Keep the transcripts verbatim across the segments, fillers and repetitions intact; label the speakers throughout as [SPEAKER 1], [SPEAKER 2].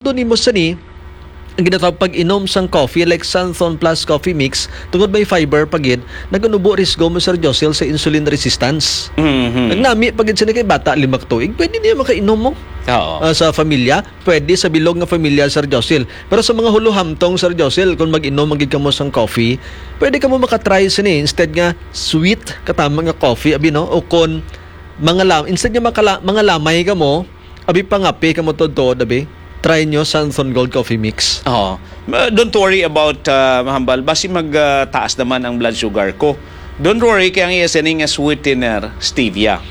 [SPEAKER 1] matudo ni mo sa ni, ang ginatawag pag-inom sang coffee like Santhon Plus Coffee Mix tungod may fiber pagid naganubo risgo mo Sir Josil sa insulin resistance.
[SPEAKER 2] Mhm.
[SPEAKER 1] Nagnami pagid sini kay bata limak tuig pwede niya makainom mo.
[SPEAKER 2] Oo.
[SPEAKER 1] Uh, sa pamilya, pwede sa bilog nga pamilya Sir Josil. Pero sa mga huluhamtong Sir Josil, kung mag-inom magid ka mo sang coffee, pwede ka mo makatry sini instead nga sweet katama nga coffee abi no o kon mga lam instead nga makala, mga lamay ka mo abi pangapi ka mo todo abi. Try nyo Santhon Gold Coffee Mix.
[SPEAKER 2] Oo. Uh, don't worry about uh, mahambal. Basi magtaas uh, naman ang blood sugar ko. Don't worry kaya ang iyasaning nga sweetener, stevia.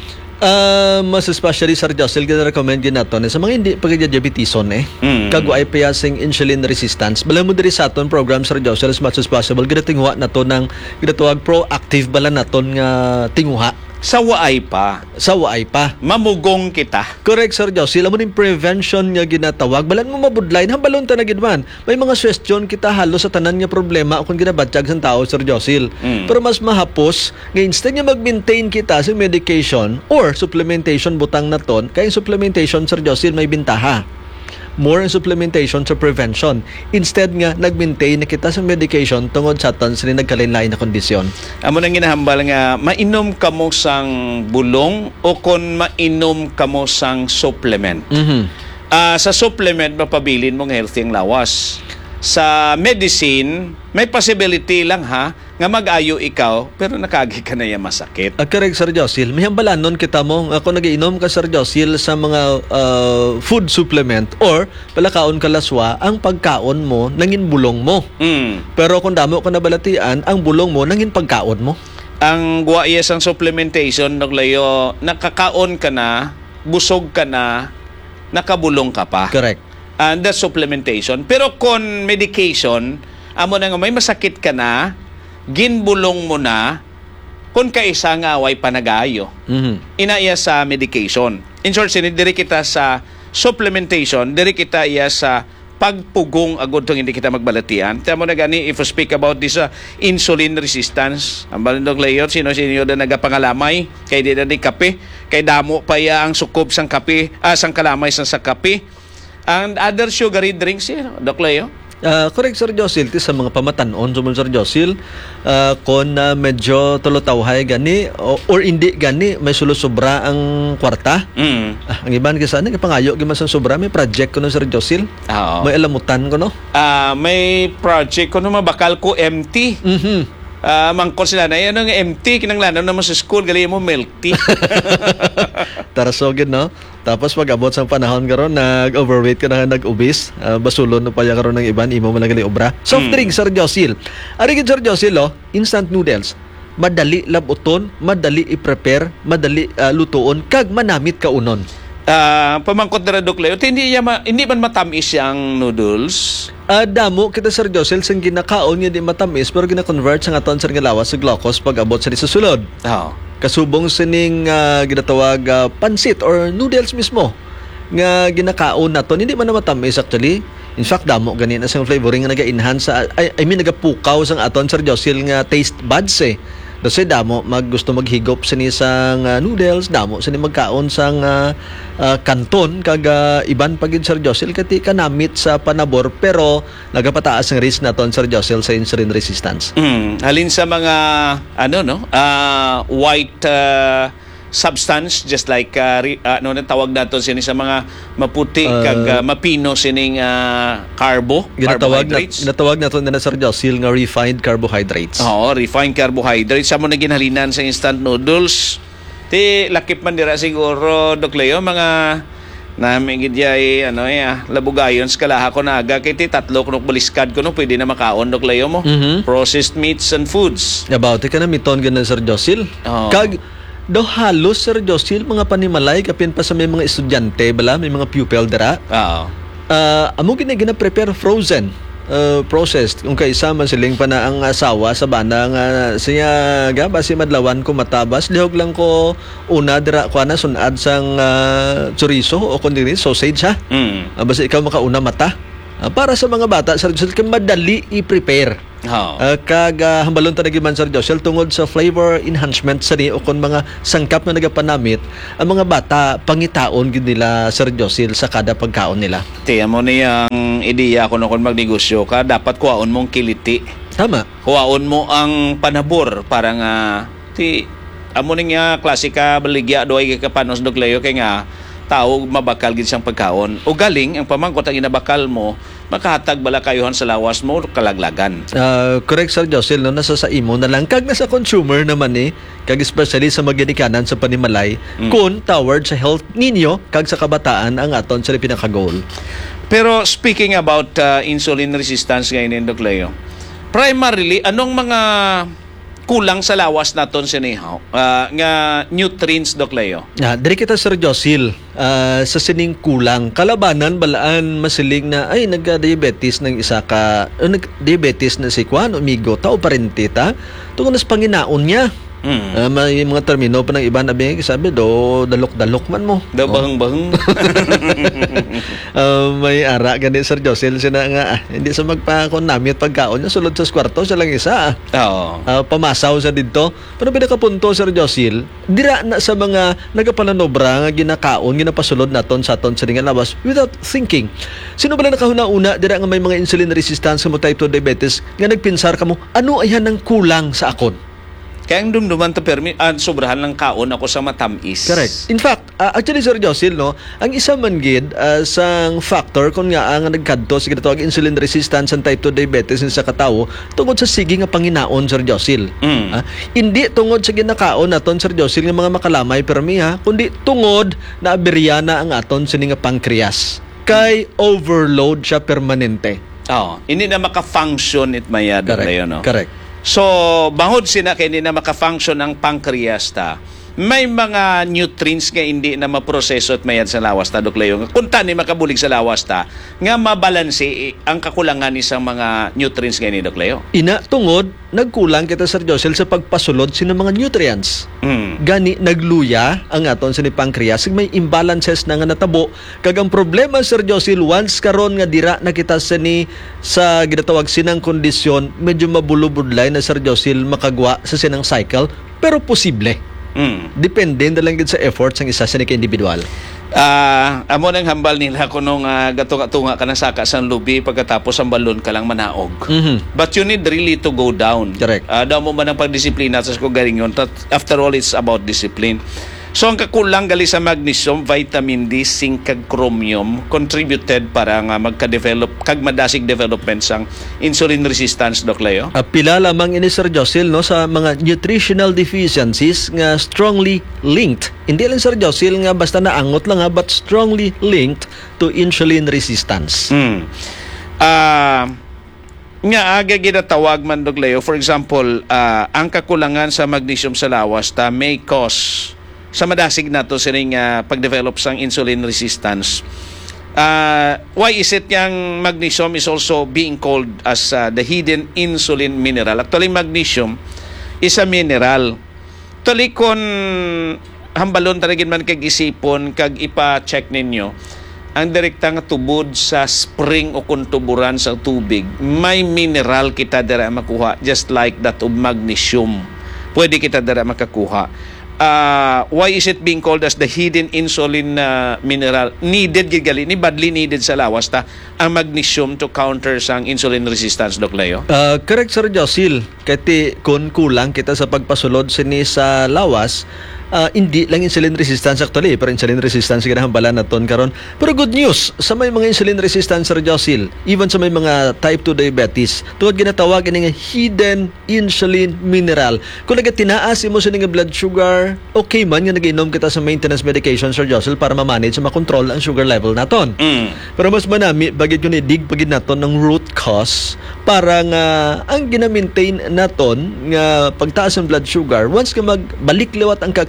[SPEAKER 1] Uh, mas especially Sir Josil, gina-recommend yun nato sa mga hindi pagka-diabetison eh.
[SPEAKER 2] Mm.
[SPEAKER 1] Kagwaay pa yasing insulin resistance. Bala mo diri sa aton program Sir Josil as much as possible. Ginatinguha nato ng ginatawag proactive bala naton nga tinguha.
[SPEAKER 2] Sa waay pa.
[SPEAKER 1] Sa waay pa.
[SPEAKER 2] Mamugong kita.
[SPEAKER 1] Correct, Sir Josil. Amo ning prevention nga ginatawag. Balan mo mabudlain, hambalon ta na gidman. May mga suggestion kita halos sa tanan nga problema kung ginabatsyag sang tao, Sir Josil.
[SPEAKER 2] Mm.
[SPEAKER 1] Pero mas mahapos nga instead nga mag-maintain kita sa medication or supplementation butang naton, kay supplementation, Sir Josil, may bintaha. More in supplementation sa prevention. Instead nga, nag-maintain na kita sa medication tungod sa aton sa nagkalain-lain na kondisyon.
[SPEAKER 2] Amo nang ginahambal nga mainom kamo sang bulong o kon mainom kamo sang supplement.
[SPEAKER 1] Mhm.
[SPEAKER 2] Uh, sa supplement mapabilin mong healthy ang lawas. Sa medicine, may possibility lang ha nga mag-ayo ikaw pero nakagi ka na yung masakit.
[SPEAKER 1] Uh, correct, Sir Josil. May hambalanon kita mo. Ako nagiinom ka, Sir Josil, sa mga uh, food supplement or palakaon kalaswa, ang pagkaon mo nangin bulong mo.
[SPEAKER 2] Mm.
[SPEAKER 1] Pero kung damo ka nabalatian, ang bulong mo nangin pagkaon mo.
[SPEAKER 2] Ang guwayas ang supplementation, naglayo, nakakaon ka na, busog ka na, nakabulong ka pa.
[SPEAKER 1] Correct.
[SPEAKER 2] And that's supplementation. Pero kung medication, amo na nga may masakit ka na, ginbulong mo na, kung kaisa nga away panagayo.
[SPEAKER 1] Mhm.
[SPEAKER 2] Inaiya sa medication. In short, sinid, diri kita sa supplementation, diri kita iya sa pagpugong agad tong hindi kita magbalatian. Tama na gani, if we speak about this uh, insulin resistance, ang balindog layout, sino-sino na nagapangalamay, kay di na di kape, kay damo pa iya ang sukob sang kape, ah, sang kalamay sang sa kape, and other sugary drinks, eh, Doc Leo?
[SPEAKER 1] Uh, correct, Sir Josil. Ti sa mga pamatanon, sumun Sir Josil, uh, kung uh, medyo tulotawhay gani, o, or hindi gani, may sulusobra ang kwarta.
[SPEAKER 2] Mm.
[SPEAKER 1] Ah, ang iban kasi ano, pangayo, gimasang sobra, may project ko no, Sir Josil.
[SPEAKER 2] Oo.
[SPEAKER 1] May alamutan ko, no?
[SPEAKER 2] Ah, may project ko naman, bakal ko empty.
[SPEAKER 1] Mhm.
[SPEAKER 2] Ah, mangkot sila na, yan ang empty, kinanglanan naman sa school, gali mo milk tea.
[SPEAKER 1] Tarasogin, no? Tapos pag abot sa panahon karon nag-overweight ka na, nag-obese, uh, basulon no pa ya karon ng iban, imo man lang gali obra. Soft
[SPEAKER 2] Mm.
[SPEAKER 1] drink, Sir Josil. Ari gid Sir Josil, oh, instant noodles. Madali labuton, madali i-prepare, madali uh, lutuon, kag manamit ka unon.
[SPEAKER 2] Ah, pamangkot na Doc Leo, hindi, ya ma, hindi man matamis yung noodles.
[SPEAKER 1] Uh, damo kita Sir Josil sang ginakaon nga di matamis pero gina-convert sa aton Sir nga lawas sa glucose pag abot sa di sa sulod.
[SPEAKER 2] Oo.
[SPEAKER 1] Kasubong sining uh, ginatawag uh, pansit or noodles mismo nga ginakaon naton, hindi man na matamis actually. In fact, damo ganina sa flavoring nga naga-enhance sa I, I mean nagapukaw sang aton Sir Josil nga taste buds eh. Kasi damo mag gusto maghigop sa ni sang uh, noodles, damo sa ni magkaon sang uh, uh, kanton kag uh, iban pagid Sir Josil kati kanamit sa panabor pero nagapataas ang risk naton Sir Josil sa insulin resistance.
[SPEAKER 2] Mm. Halin sa mga, ano no, ah, white uh, substance, just like, uh, re, uh, ano na tawag nato sini sa mga maputi,
[SPEAKER 1] Uh,
[SPEAKER 2] kag uh, mapino sining uh, carbo,
[SPEAKER 1] Ginatawag na,
[SPEAKER 2] carbohydrates.
[SPEAKER 1] ginatawag naton na Sir Josil nga refined carbohydrates.
[SPEAKER 2] Oo, refined carbohydrates. Sa mo na ginhalinan sa instant noodles. Ti, lakip man dira siguro, Doc Leo, mga namin gidyay, ano eh, ah, labugayon, skalaha ko na aga, kiti tatlo kunok baliskad ko no, pwede na makaon, Doc Leo mo.
[SPEAKER 1] Mhm.
[SPEAKER 2] Processed meats and foods.
[SPEAKER 1] About ka na miton ganan Sir Josil.
[SPEAKER 2] Oo.
[SPEAKER 1] Kag do halos Sir Josil mga panimalay kapin pa sa may mga estudyante bala, may mga pupil dira.
[SPEAKER 2] Oo.
[SPEAKER 1] Uh, amo gina gina prepare frozen. Uh, processed kung kaisa man siling pa na ang asawa sa bana nga siya ga basi madlawan ko matabas lihog lang ko una dira ko na sunad sang uh, chorizo o kundi sausage ha.
[SPEAKER 2] Mm.
[SPEAKER 1] Uh, basi ikaw makauna mata Ah, para sa mga bata, Sir Josel, kay madali i-prepare.
[SPEAKER 2] Oh.
[SPEAKER 1] Uh, kag uh, hambalon ta nagiman Sir Josel tungod sa flavor enhancement sa ni o kon mga sangkap na nagapanamit ang mga bata pangitaon gid nila Sir Josel sa kada pagkaon nila.
[SPEAKER 2] Tiyan mo niyang ideya kung kung magnegosyo ka, dapat kuhaon mong kiliti.
[SPEAKER 1] Tama.
[SPEAKER 2] Kuhaon mo ang panabor para nga ti amo ning nga klasika baligya doy ka panos dogleyo kay nga tao mabakal gid siyang pagkaon. O galing ang pamangkot ang inabakal mo, makahatag bala kayuhan sa lawas mo kalaglagan.
[SPEAKER 1] Uh, correct Sir Josel, no, nasa sa imo na lang kag nasa consumer naman eh, kag especially sa maginikanan sa panimalay mm. kun toward sa health ninyo kag sa kabataan ang aton sa pinaka-goal.
[SPEAKER 2] Pero speaking about uh, insulin resistance ngayon, Doc Leo, primarily anong mga kulang sa lawas naton sinihaw uh, nga nutrients, Doc Leo?
[SPEAKER 1] Ah, diri kita Sir Josel, uh, sa sining kulang kalabanan balaan masiling na ay nagka-diabetes ng isa ka uh, nag-diabetes na si Juan amigo tao parente ta tungod sa panginaon niya. Mm. Uh, may mga termino pa ng iba na bing sabi do dalok-dalok man mo.
[SPEAKER 2] Do baheng-baheng.
[SPEAKER 1] uh, may ara gani Sir Josel sina nga ah, hindi sa magpakon nami at pagkaon niya sulod sa kwarto siya lang isa.
[SPEAKER 2] Oo.
[SPEAKER 1] Uh, pamasaw sa didto. Pero pinakapunto Sir Josel, dira na sa mga nagapananobra nga ginakaon ginapasulod naton sa aton sa nga lawas without thinking. Sino bala nakahuna-una dira nga may mga insulin resistance mo type two diabetes nga nagpinsar kamo ano ayan ang kulang sa akon?
[SPEAKER 2] Kaya ang dumduman to permi uh, sobrahan lang kaon ako sa matamis.
[SPEAKER 1] Correct. In fact, uh, actually Sir Josel, no, ang isa man gid uh, sang factor kun nga ang nagkadto sa ginatawag insulin resistance and type two diabetes sa katawo tungod sa sige nga panginaon Sir Josel.
[SPEAKER 2] Mm.
[SPEAKER 1] Uh, hindi tungod sa ginakaon naton Sir Josel nga mga makalamay permi ha, kundi tungod na aberya na ang aton sini nga pancreas. Kay overload siya permanente.
[SPEAKER 2] Oh, hindi na maka-function it mayad
[SPEAKER 1] Correct.
[SPEAKER 2] no.
[SPEAKER 1] Correct.
[SPEAKER 2] So, bangod sina kay hindi na maka-function ang pancreas ta, may mga nutrients nga hindi na maproseso at mayad sa lawas ta, Doc Leo. Kung tani makabulig sa lawas ta, nga mabalanse ang kakulangan ni sa mga nutrients nga ni, Doc Leo.
[SPEAKER 1] Ina, tungod, nagkulang kita Sir Josel sa pagpasulod sino mga nutrients.
[SPEAKER 2] Mm.
[SPEAKER 1] Gani, nagluya ang aton sa ni pancreas, may imbalances na nga natabo. Kag ang problema Sir Josel, once karon nga dira na kita sa ni sa ginatawag sinang kondisyon, medyo mabulubudlay na Sir Josel makagwa sa sinang cycle, pero posible.
[SPEAKER 2] Mm.
[SPEAKER 1] Depende na lang din sa efforts ng isa sa nika individual.
[SPEAKER 2] Ah, uh, amo nang hambal nila kuno nga gatunga-tunga ka na saka sa lubi pagkatapos ang balon ka lang manaog.
[SPEAKER 1] Mm-hmm.
[SPEAKER 2] But you need really to go down.
[SPEAKER 1] Correct.
[SPEAKER 2] Uh, daw mo man ang pagdisiplina sa kugaringon. After all, it's about discipline. So ang kakulang gali sa magnesium, vitamin D, zinc kag chromium contributed para nga magka-develop kag madasig development sang insulin resistance, Doc Leo.
[SPEAKER 1] Uh, pila lamang ini Sir Josel no sa mga nutritional deficiencies nga strongly linked. Hindi lang Sir Josel nga basta naangot lang ha, but strongly linked to insulin resistance.
[SPEAKER 2] Mm. Ah uh, nga aga ginatawag man, Doc Leo. For example, uh, ang kakulangan sa magnesium sa lawas ta may cause sa madasig nato sining uh, pag-develop sang insulin resistance. Uh, why is it yang magnesium is also being called as uh, the hidden insulin mineral? Actually, magnesium is a mineral. Actually, kung hambalon talagin man kag isipon kag ipa-check ninyo, ang direkta nga tubod sa spring o kung tuburan sa tubig, may mineral kita dira makuha, just like that of magnesium. Pwede kita dira makakuha. Uh, why is it being called as the hidden insulin uh, mineral? Needed gigali ni badly needed sa lawas ta ang magnesium to counter sang insulin resistance, Doc Leo.
[SPEAKER 1] Uh, correct Sir Josel. Kati kun kulang kita sa pagpasulod sini sa lawas, uh, hindi lang insulin resistance actually, pero insulin resistance ginahambalan naton karon. Pero good news sa may mga insulin resistance Sir Josel, even sa may mga type two diabetes, tuwad ginatawag ini nga hidden insulin mineral. Kung nagatinaas imo sa nga blood sugar, okay man nga nag-inom kita sa maintenance medication Sir Josel para ma-manage sa makontrol ang sugar level naton.
[SPEAKER 2] Mm.
[SPEAKER 1] Pero mas manami bagid yun idig pagid naton ng root cause para nga ang gina-maintain naton nga pagtaas ng blood sugar once ka magbalik liwat ang ka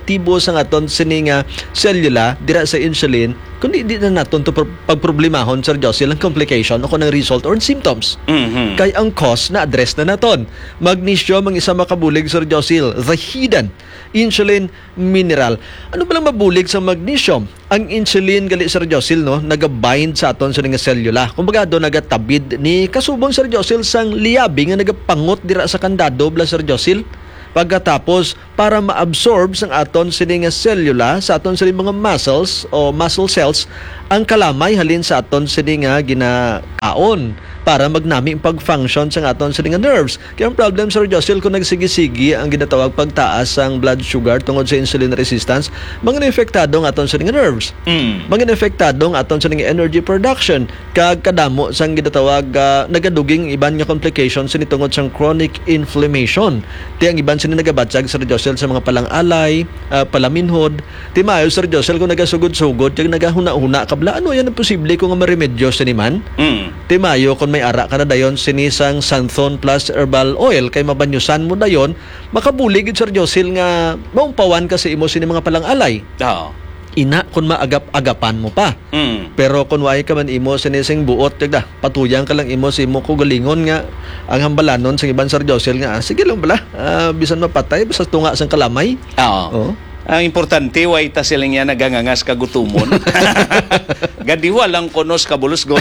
[SPEAKER 1] epektibo sa aton sini nga selula dira sa insulin kundi di na naton to pagproblemahon Sir Josil ang complication o kung ang result or symptoms.
[SPEAKER 2] Mhm.
[SPEAKER 1] Kay ang cause na address na naton. Magnesium ang isa makabulig Sir Josil, the hidden insulin mineral. Ano ba lang mabulig sa magnesium? Ang insulin gali Sir Josil no, nagabind sa aton sa nga selula. Kumbaga do nagatabid ni kasubong Sir Josil sang liyabi nga nagapangot dira sa kandado bla Sir Josil. Pagkatapos para ma-absorb sang aton sini nga selula sa aton sini mga muscles o muscle cells ang kalamay halin sa aton sini nga ginakaon para magnami ang pag-function sa aton sini nga nerves. Kaya ang problem Sir Josil kung nagsigi-sigi ang ginatawag pagtaas sang blood sugar tungod sa insulin resistance, mga infektado ang aton sini nga nerves.
[SPEAKER 2] Mm.
[SPEAKER 1] Mga infektado ang aton sini nga energy production kag kadamo sang ginatawag uh, nagaduging iban nga complications sini tungod sang chronic inflammation. Ti ang iban sini nagabatsag Sir Josel sa mga palang-alay, uh, palaminhod. Ti maayo Sir Josel kung nagasugod-sugod kag nagahuna-huna kabla ano yan ang posible kung nga maremedyo sini man.
[SPEAKER 2] Mm.
[SPEAKER 1] Ti maayo kung may ara ka na dayon sinisang Santhon plus herbal oil kay mabanyusan mo dayon makabulig Sir Josel nga maumpawan ka sa imo sini mga palang-alay.
[SPEAKER 2] Oo.
[SPEAKER 1] Ina kung maagap-agapan mo pa.
[SPEAKER 2] Mm.
[SPEAKER 1] Pero kung way ka man imo sinising buot tagda patuyang ka lang imo si imo ko galingon nga ang hambalanon sa iban Sir Josel nga ah, sige lang bala ah, bisan mapatay basta tunga sang kalamay.
[SPEAKER 2] Oo.
[SPEAKER 1] Oh.
[SPEAKER 2] Ang importante, way ta silang yan nagangangas kagutumon. Gadiwa lang konos kabulusgon.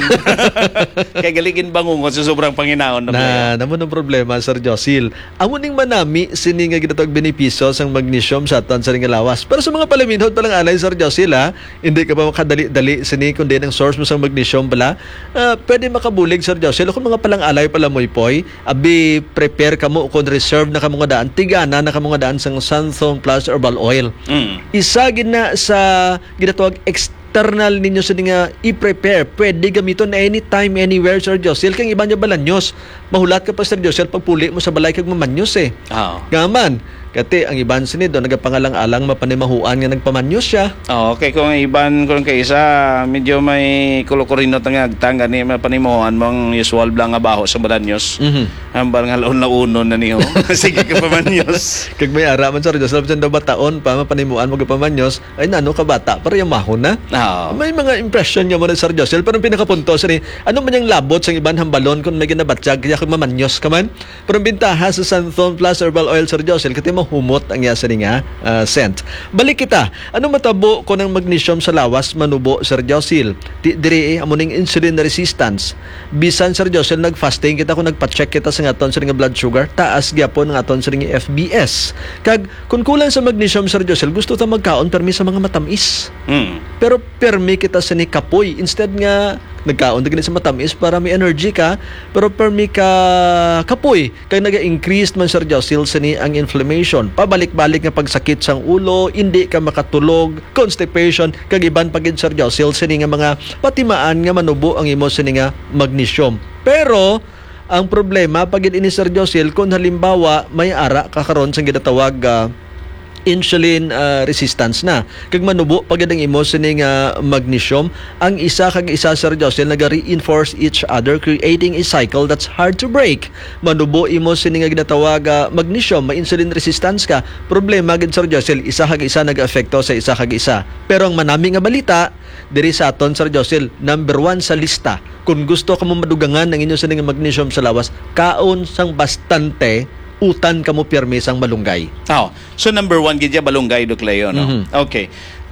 [SPEAKER 2] Kaya galigin bangungon sa sobrang panginaon na
[SPEAKER 1] Na naman ang problema Sir Josil. Amo ning manami sini nga ginatawag benepisyo sang magnesium sa aton sa nga lawas. Pero sa mga palaminhod palang alay Sir Josil ha, hindi ka pa makadali-dali sini kundi ang source mo sang magnesium pala. Uh, pwede makabulig Sir Josil kung mga palang alay pala mo'y poy, abi prepare ka mo kung reserve na ka mga daan, tigana na ka mga daan sang Santhon plus herbal oil.
[SPEAKER 2] Mm.
[SPEAKER 1] Isa gina sa ginatawag external ninyo sa nga i-prepare. Pwede gamiton anytime, anywhere, Sir Josel. Kaya iba niya balanyos. Mahulat ka pa, Sir Josel, pagpuli mo sa balay kag mamanyos eh.
[SPEAKER 2] Oo.
[SPEAKER 1] Gaman. Kati ang iban sinido nagapangalang-alang mapanimahuan nga nagpamanyos siya.
[SPEAKER 2] Oh, okay, kung iban kung kay isa medyo may kulukurinot nga agtang gani mapanimuhan mong usual blang nga baho sa balanyos.
[SPEAKER 1] Mhm.
[SPEAKER 2] Ambar nga laon-launon na niyo. Sige ka pamanyos.
[SPEAKER 1] Kag may ara man Sir Josel sa bataon pa mapanimuan mo pamanyos ay nano ka bata para yung mahon na.
[SPEAKER 2] Oo.
[SPEAKER 1] May mga impression niya mo na Sir Josel pero ang pinakapunto sa ni ano man yung labot sa ibang hambalon kung may ginabatsag kaya kag mamanyos ka man. Pero ang bintaha sa Santhon plus herbal oil Sir Josel kati humot ang yasa nga uh, scent. Balik kita. Ano matabo ko ng magnesium sa lawas manubo Sir Josil? Di diri eh, amo ning insulin resistance. Bisan Sir Josil nag-fasting kita kung nagpa-check kita sa aton sa nga blood sugar, taas gyapon ng aton sa nga F B S. Kag kung kulang sa magnesium Sir Josil, gusto ta magkaon permi sa mga matamis.
[SPEAKER 2] Mm.
[SPEAKER 1] Pero permi kita sa ni kapoy instead nga nagkaon din sa matamis para may energy ka pero permi ka kapoy kay naga-increase man Sir Josil sa ni ang inflammation pabalik-balik nga pagsakit sang ulo hindi ka makatulog constipation kag iban pagid Sir Josil sa ni nga mga patimaan nga manubo ang imo sa ni nga magnesium pero ang problema pagid ini Sir Josil kung halimbawa may ara ka karon sa ginatawag uh, insulin uh, resistance na kag manubo pagid ang imo sining uh, magnesium ang isa kag isa Sir Josel naga-reinforce each other creating a cycle that's hard to break. Manubo imo sining nga ginatawag uh, magnesium may insulin resistance ka problema gid Sir Josel isa kag isa nag-aapekto sa isa kag isa pero ang manami nga balita diri sa aton Sir Josel number one sa lista kung gusto ka mo madugangan ng inyo sining magnesium sa lawas kaon sang bastante utan kamo pirmi sang malunggay.
[SPEAKER 2] Oh, so number one gidya balunggay Doc Leo, no?
[SPEAKER 1] Mhm.
[SPEAKER 2] Okay.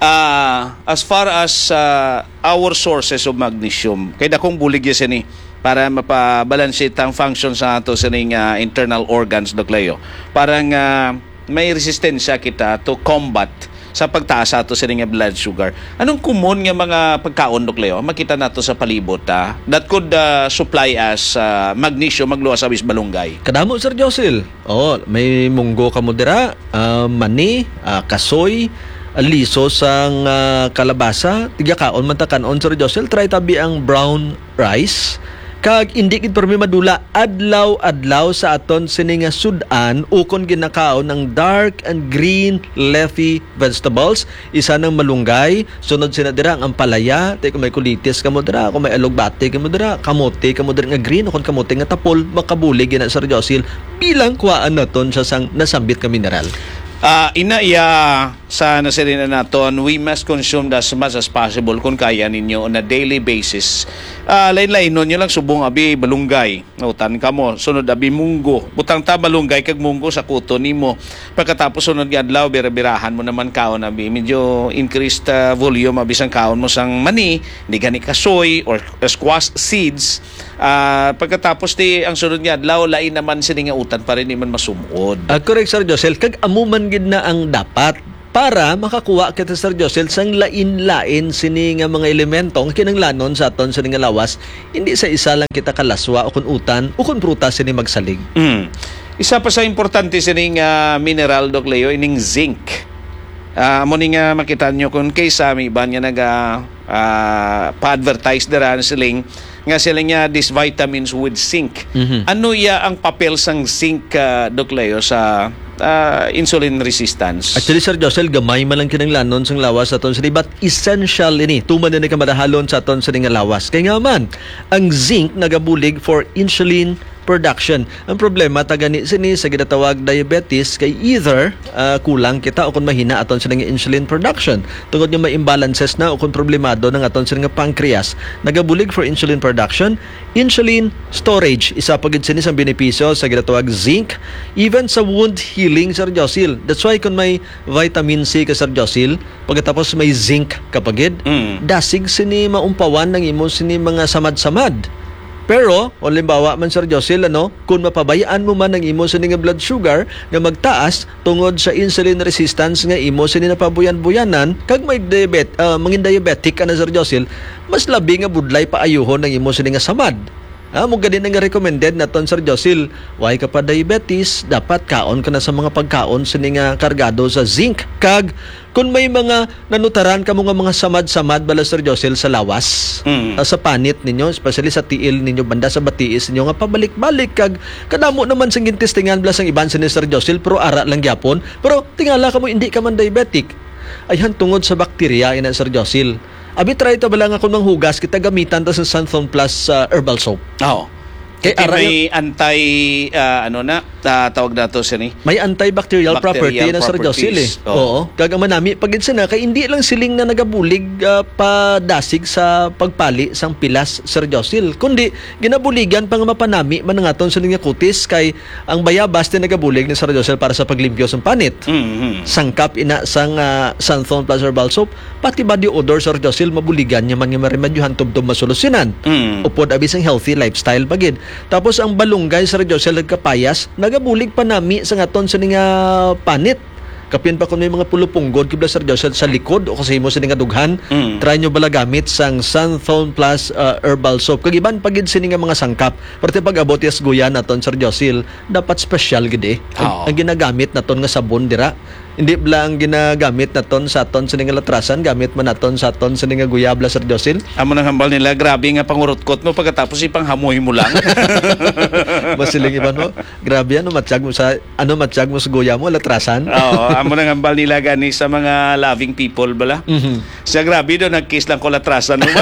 [SPEAKER 2] Uh, as far as uh, our sources of magnesium, kay dakong bulig ya sini para mapabalanse ang function sa ato sining uh, internal organs Doc Leo. Parang uh, may resistensya kita to combat sa pagtaas ato sa nga blood sugar. Anong common nga mga pagkaon Doc Leo? Makita nato sa palibot ha? That could uh, supply us uh, magnesium magluwas sa balunggay.
[SPEAKER 1] Kadamo Sir Josel. Oh, may munggo kamo dira, uh, mani, uh, kasoy, uh, liso sang uh, kalabasa, tiga kaon man ta kanon Sir Josel, try tabi ang brown rice. Kag indi gid permi madula adlaw-adlaw sa aton sini nga sudan ukon ginakaon ng dark and green leafy vegetables isa ng malunggay sunod sina dira ang ampalaya tay kung may kulitis kamo dira kung may alugbate kamo dira kamote kamo dira nga green ukon kamote nga tapol makabulig gina Sir Josil bilang kuhaan naton sa sang nasambit ka mineral.
[SPEAKER 2] Ah, ina iya sa nasirina naton, we must consume as much as possible kung kaya ninyo on a daily basis. Ah, lain-lain nun nyo lang subong abi balunggay. Utan ka mo, sunod abi munggo. Butang ta balunggay kag munggo sa kuto nimo. Pagkatapos sunod nga adlaw bira-birahan mo naman kaon abi medyo increased uh, volume abi sang kaon mo sang mani, di gani kasoy or uh, squash seeds. Ah, pagkatapos di ang sunod nga adlaw lain naman sini nga utan para ni man masumod.
[SPEAKER 1] Uh, correct, Sir Josel. Kag amuman gid na ang dapat para makakuha kita, Sir Josel, sang lain-lain sini nga mga elemento ang kinanglanon sa aton sini nga lawas, hindi sa isa lang kita kalaswa o kun utan o kun prutas sini magsalig.
[SPEAKER 2] Mm. Isa pa sa importante sining uh, mineral, Doc Leo, ining zinc. Uh, amo ni nga makita nyo kung kaysa may iba nga nag uh, pa-advertise dara siling nga sila nga these vitamins with zinc.
[SPEAKER 1] Mhm.
[SPEAKER 2] Ano ya ang papel sang zinc, uh, Doc Leo, sa uh, insulin resistance?
[SPEAKER 1] Actually, Sir Josel, gamay man lang kinanglanon sang lawas sa aton sini, but essential ini tuman din ka madahalon sa aton sini nga lawas. Kaya nga man, ang zinc nagabulig for insulin production. Ang problema tagani sini sa ginatawag diabetes kay either uh, kulang kita o kung mahina aton sila nga insulin production. Tungod nga may imbalances na o kung problemado ng aton sila nga pancreas, nagabulig for insulin production, insulin storage. Isa pa gid sini sa benepisyo sa ginatawag zinc, even sa wound healing, Sir Josil. That's why kung may vitamin C ka, Sir Josil, pagkatapos may zinc kapagid,
[SPEAKER 2] Mm.
[SPEAKER 1] dasig sini maumpawan ng imo sini mga samad-samad. Pero, o limbawa man, Sir Josil, ano, kung mapabayaan mo man ang imo sa nga blood sugar nga magtaas tungod sa insulin resistance nga imo sa napabuyan-buyanan, kag may diabet, uh, mangin diabetic ka na, Sir Josil, mas labi nga budlay paayuhon ng imo sa nga samad. Ah, mo gani nga recommended naton, Sir Josil, why ka pa diabetes, dapat kaon ka na sa mga pagkaon sa nga kargado sa zinc. Kag kung may mga nanutaran ka mga mga samad-samad bala, Sir Josil, sa lawas,
[SPEAKER 2] Mm.
[SPEAKER 1] ah, sa panit ninyo, especially sa tiil ninyo, banda sa batiis ninyo, nga pabalik-balik kag kadamo naman sang gintistingan bala sang iban sa ni Sir Josil, pero ara lang gyapon. Pero tingala ka mo hindi ka man diabetic. Ayhan tungod sa bakterya ina, Sir Josil. Abi try ta bala nga kung manghugas kita gamitan ta sa Sunthorn Plus uh, herbal soap.
[SPEAKER 2] Oo.
[SPEAKER 1] Kay
[SPEAKER 2] Kaya
[SPEAKER 1] ara
[SPEAKER 2] may anti, uh, ano na, uh, tawag na to siya ni?
[SPEAKER 1] may antibacterial property
[SPEAKER 2] Bacterial
[SPEAKER 1] na, Sir Josil, eh.
[SPEAKER 2] properties. Oo.
[SPEAKER 1] Oo. Kaga manami pagid sana kay hindi lang siling na nagabulig uh, padasig sa pagpali sang pilas, Sir Josil, kundi ginabuligan pang mapanami man nga aton siling nga kutis kay ang bayabas din nagabulig ni Sir Josil para sa paglimpyo sang panit.
[SPEAKER 2] Mm-hmm.
[SPEAKER 1] Sangkap ina sang uh, Sunthorn Plus herbal soap, pati body odor, Sir Josil, mabuligan niya man nga maremedyohan tubtob masolusyonan.
[SPEAKER 2] Mm.
[SPEAKER 1] Upod abis ang healthy lifestyle bagid. Tapos ang balunggay, Sir Josel, nagkapayas, nagabulig pa nami sa ngaton sa nga panit. Kapin pa kung may mga pulupunggod, kibla, Sir Josel, sa likod o kasi mo sa nga dughan,
[SPEAKER 2] Mm.
[SPEAKER 1] try nyo bala gamit sang Sunthorn Plus uh, herbal soap. Kagiban pagid sini nga mga sangkap. Parte pag abot yas guyan naton, Sir Josel, dapat special gid eh.
[SPEAKER 2] Oo.
[SPEAKER 1] Ang, ang ginagamit naton nga sabon dira. Hindi bla ang ginagamit naton sa aton sa nga latrasan, gamit man naton sa aton sa nga guyabla, Sir Josel.
[SPEAKER 2] Amo nang hambal nila, grabe nga pangurutkot mo pagkatapos ipanghamoy mo lang.
[SPEAKER 1] Masiling iban mo. Grabe ano matsyag mo sa ano matsyag mo sa guya mo latrasan.
[SPEAKER 2] Oo, amo nang hambal nila gani sa mga loving people bala.
[SPEAKER 1] Mhm.
[SPEAKER 2] Siya grabe do nag-kiss lang ko latrasan mo ba?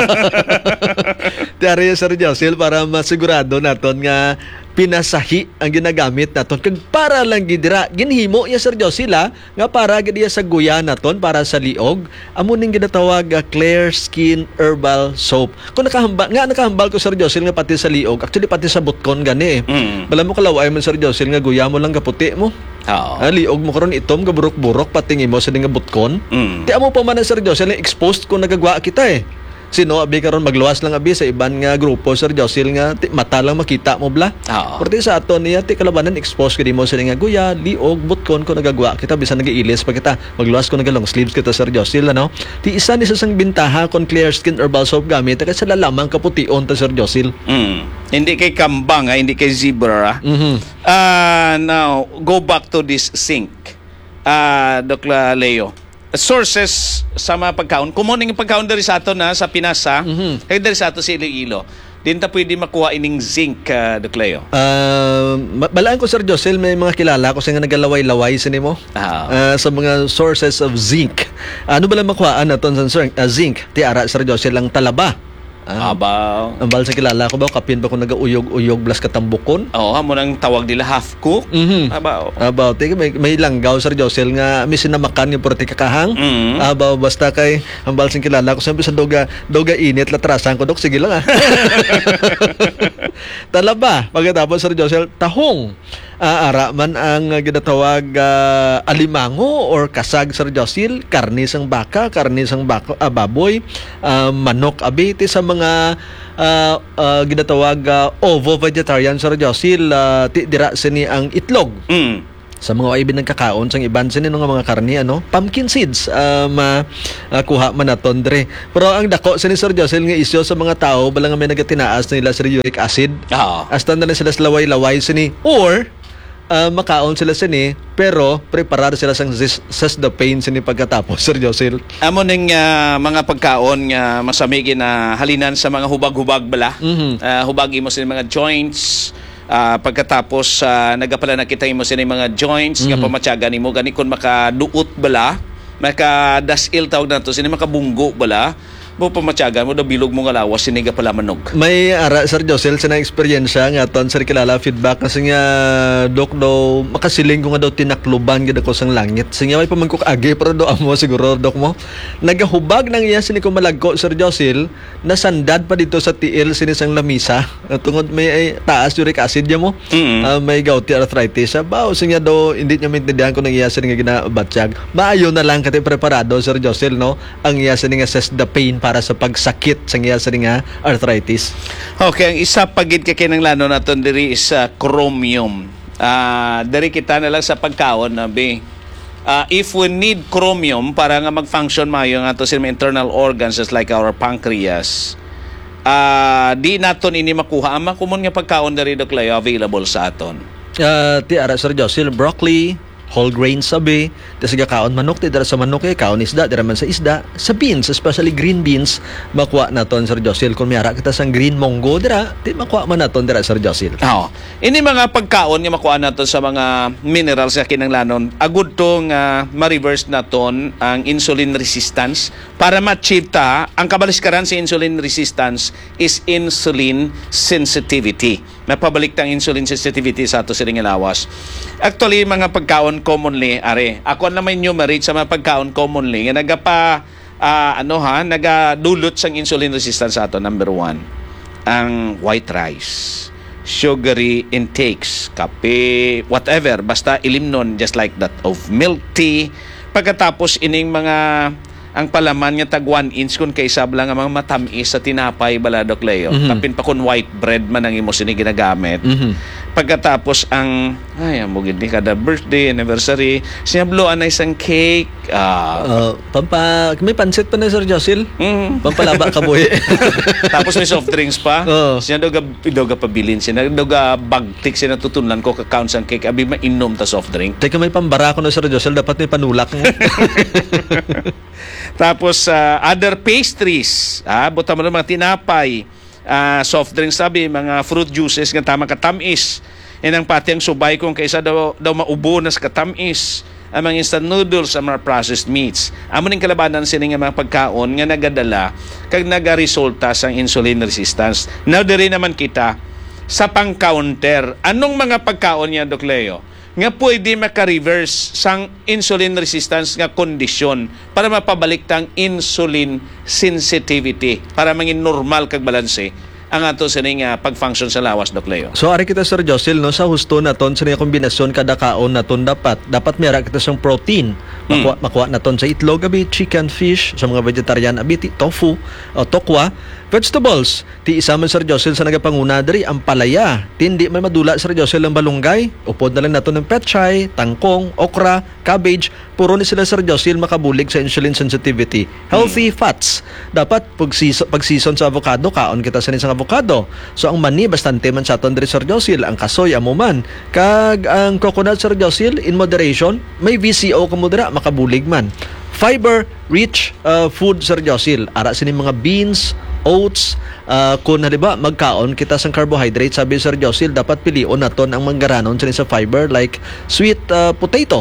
[SPEAKER 1] Tiyari ya, Sir Josel, para masigurado naton nga pinasahi ang ginagamit naton kag para lang gidira ginhimo ya, Sir Josel, ha, nga para gid iya sa guya naton para sa liog, amo ning ginatawag uh, Clear Skin Herbal Soap. Kung nakahambal nga nakahambal ko, Sir Josel, nga pati sa liog, actually pati sa butkon gani eh.
[SPEAKER 2] Mm.
[SPEAKER 1] Bala mo kalaway man, Sir Josel, nga guya mo lang kaputi mo.
[SPEAKER 2] Oo.
[SPEAKER 1] Ah, liog mo karon itom ga burok-burok patingi mo sa nga butkon.
[SPEAKER 2] Mm.
[SPEAKER 1] Ti amo pa man, Sir Josel, exposed ko nagagwa kita eh. Sino abi karon magluwas lang abi sa iban nga grupo, Sir Josel, nga ti, mata lang makita mo bla.
[SPEAKER 2] Oo.
[SPEAKER 1] Porti sa aton niya ti kalabanan exposed kadi mo sa nga guya, liog, butkon ko nagagwa kita bisan nagailis pa kita. Magluwas ko naga long sleeves kita, Sir Josel, ano. Ti isa ni sa sang bintaha kon Clear Skin Herbal Soap gamit kasi sa lalamang kapution ta, Sir Josel.
[SPEAKER 2] Mm. Hindi kay kambang, ha? Hindi kay zebra.
[SPEAKER 1] Mhm.
[SPEAKER 2] Ah, now go back to this zinc. Ah, Doc Leo. Sources sa mga pagkaon. Kumon yung pagkaon dari sa ato na sa Pinas, ha?
[SPEAKER 1] Mhm.
[SPEAKER 2] Kaya dari sa ato sa Iloilo. Din ta pwede makuha ining zinc, uh, Doc Leo.
[SPEAKER 1] Uh, balaan ko, Sir Josel, may mga kilala ko sa nga nagalaway-laway sa nimo.
[SPEAKER 2] Ah.
[SPEAKER 1] Uh, sa mga sources of zinc. Ano ba lang makuhaan naton sa uh, zinc? Ti ara, Sir Josel, ang talaba. Ah,
[SPEAKER 2] Abaw.
[SPEAKER 1] ang bal sa kilala ko ba, kapin ba kung nagauyog-uyog blas katambukon?
[SPEAKER 2] Oo, amo nang tawag nila half cook.
[SPEAKER 1] Mhm.
[SPEAKER 2] Abaw.
[SPEAKER 1] Abaw, te, may, may langgaw, Sir Josel, nga may sinamakan yung purti kakahang.
[SPEAKER 2] Mhm.
[SPEAKER 1] Abaw, basta kay, ang bal sa kilala ko, sabi sa doga, doga init, latrasan ko, Dok, sige lang ah. Talaba, pagkatapos, Sir Josel, tahong. Aara man ang uh, ginatawag uh, alimango or kasag, Sir Josel, karne sang baka, karne sang baka, uh, baboy, uh, manok, abiti sa mga uh, uh, ginatawag uh, ovo-vegetarian, Sir Josel, uh, ti dira sini ang itlog.
[SPEAKER 2] Mm.
[SPEAKER 1] Sa mga waibin ng kakaon, sang iban sini nga mga karne, ano, pumpkin seeds, uh, ma, uh, kuha man naton dre. Pero ang dako sini, Sir Josel, nga isyo sa mga tao, bala nga may nagatinaas na nila sa uric acid.
[SPEAKER 2] Oo.
[SPEAKER 1] Hasta na lang sila sa laway-laway sini. Or, uh, makaon sila sini, pero preparado sila sang zes the pain sini pagkatapos, Sir Josel.
[SPEAKER 2] Amo ning ah, mga pagkaon nga masamigi na halinan sa mga hubag-hubag bala.
[SPEAKER 1] Mhm.
[SPEAKER 2] Ah, hubagi mo sa mga joints. Ah, pagkatapos uh, nagapala nakita mo sa mga joints nga
[SPEAKER 1] Mhm.
[SPEAKER 2] pamatyaga nimo gani kun makaduot bala, makadasil tawag nato sini makabunggo bala. Mo pamatyaga mo daw bilog mo nga lawas siniga pala manog.
[SPEAKER 1] May ara, Sir Josel, sa na-experience nga ton, Sir kilala, feedback kasi nga, Dok, daw, makasiling ko nga daw tinakluban gid ako sang langit. Sige, may pamangkok agi, pero do amo siguro, Dok mo. Nagahubag nang iya sini ko malagko, Sir Josel, nasandad pa dito sa tiil sini sang lamisa. Tungod may ay, taas uric acid niya mo.
[SPEAKER 2] Mm.
[SPEAKER 1] Ah, may gouty arthritis. Bawo sige daw, hindi niya maintindihan kung nang iya sini nga ginabatyag. Maayo na lang kati preparado, Sir Josel, no? Ang iya sini nga says the pain para sa pagsakit sa iya sini nga arthritis.
[SPEAKER 2] Okay, ang isa pagid kay kinahanglanon naton diri is uh, chromium. Ah, diri kita na lang sa pagkaon na be. Ah, if we need chromium para nga mag-function maayo nga to sa mga internal organs just like our pancreas. Ah, di naton ini makuha ang mga common nga pagkaon diri Doc Leo available sa aton.
[SPEAKER 1] Uh, ti ara, Sir Josel, broccoli, whole grain sabi, tas kaon manok, ti dara sa manok eh, kaon isda, dara man sa isda, sa beans, especially green beans, makuha naton, Sir Josel. Kung mayara kita sang green munggo, dara, ti makuha man naton, dara, Sir Josel.
[SPEAKER 2] Oo. Ini mga pagkaon nga makuha naton sa mga minerals nga kinahanglanon, agud to nga ma-reverse naton ang insulin resistance para ma-achieve ta ang kabaliskaran sa insulin resistance is insulin sensitivity. Mapabalik ta ang insulin sensitivity sa ato sining lawas. Actually, mga pagkaon commonly, are, ako naman numerate sa mga pagkaon commonly nga nagapa ah, ano ha, nagadulot sang insulin resistance sa ato. Number one, ang white rice, sugary intakes, kape, whatever, basta ilimnon just like that of milk tea. Pagkatapos ining mga ang palaman nga tag one inch kun kaysa lang ang mga matamis sa tinapay bala Doc Leo.
[SPEAKER 1] Mhm.
[SPEAKER 2] Kapin pa kun white bread man ang imo sini ginagamit.
[SPEAKER 1] Mhm.
[SPEAKER 2] Pagkatapos ang ay amo gid ni kada birthday, anniversary, sinabloan na isang cake. Ah,
[SPEAKER 1] Uh, pampa, may pansit pa na, Sir Josel.
[SPEAKER 2] mm.
[SPEAKER 1] Pampalaba ka, boy.
[SPEAKER 2] Tapos may soft drinks pa.
[SPEAKER 1] Oo.
[SPEAKER 2] Siya daw ga daw ga pabilin siya. Daw ga bagtik siya natutunan ko ka-count sang cake abi mainom ta soft drink.
[SPEAKER 1] Teka, may pambara ko na, Sir Josel, dapat may panulak mo.
[SPEAKER 2] Tapos uh, other pastries, ah, buta mo ng mga tinapay, ah, soft drinks sabi, mga fruit juices nga tama katamis. Yan ang pati ang subay kung kaysa daw, daw maubo na sa katamis. Ang mga instant noodles, ang mga processed meats. Amo ning kalabanan sini nga mga pagkaon nga nagadala kag nagaresulta sa insulin resistance. Now diri naman kita sa pang-counter. Anong mga pagkaon niya, Doc Leo, nga pwede maka-reverse sang insulin resistance nga kondisyon para mapabalik tang insulin sensitivity para mangin normal kag balanse ang ato sa nga pag-function sa lawas, Doc Leo.
[SPEAKER 1] So, ari kita, Sir Josel, no, sa husto naton sa kombinasyon kada kaon naton dapat dapat mera kita sang protein. Makuha, makuha naton sa itlog, abi, chicken, fish, sa mga vegetarian, abi, ti, tofu, o tokwa, vegetables. Ti isa man, Sir Josel, sa nagapanguna diri ang palaya. Tindi may madula, Sir Josel, ang balunggay. Upod na lang naton ng petchay, tangkong, okra, cabbage. Puro ni sila, Sir Josel, makabulig sa insulin sensitivity. Healthy fats. Dapat pag season, pag season sa avocado, kaon kita sa isang avocado. So ang mani bastante man sa aton diri, Sir Josel, ang kasoy amo man. Kag ang coconut, Sir Josel, in moderation, may V C O kamo dira makabulig man. Fiber rich uh, food, Sir Josel. Ara sini mga beans, oats, uh, kung halimbawa magkaon kita sa carbohydrate, sabi Sir Josel, dapat pilion naton ang manggaranon sa sa fiber like sweet uh, potato.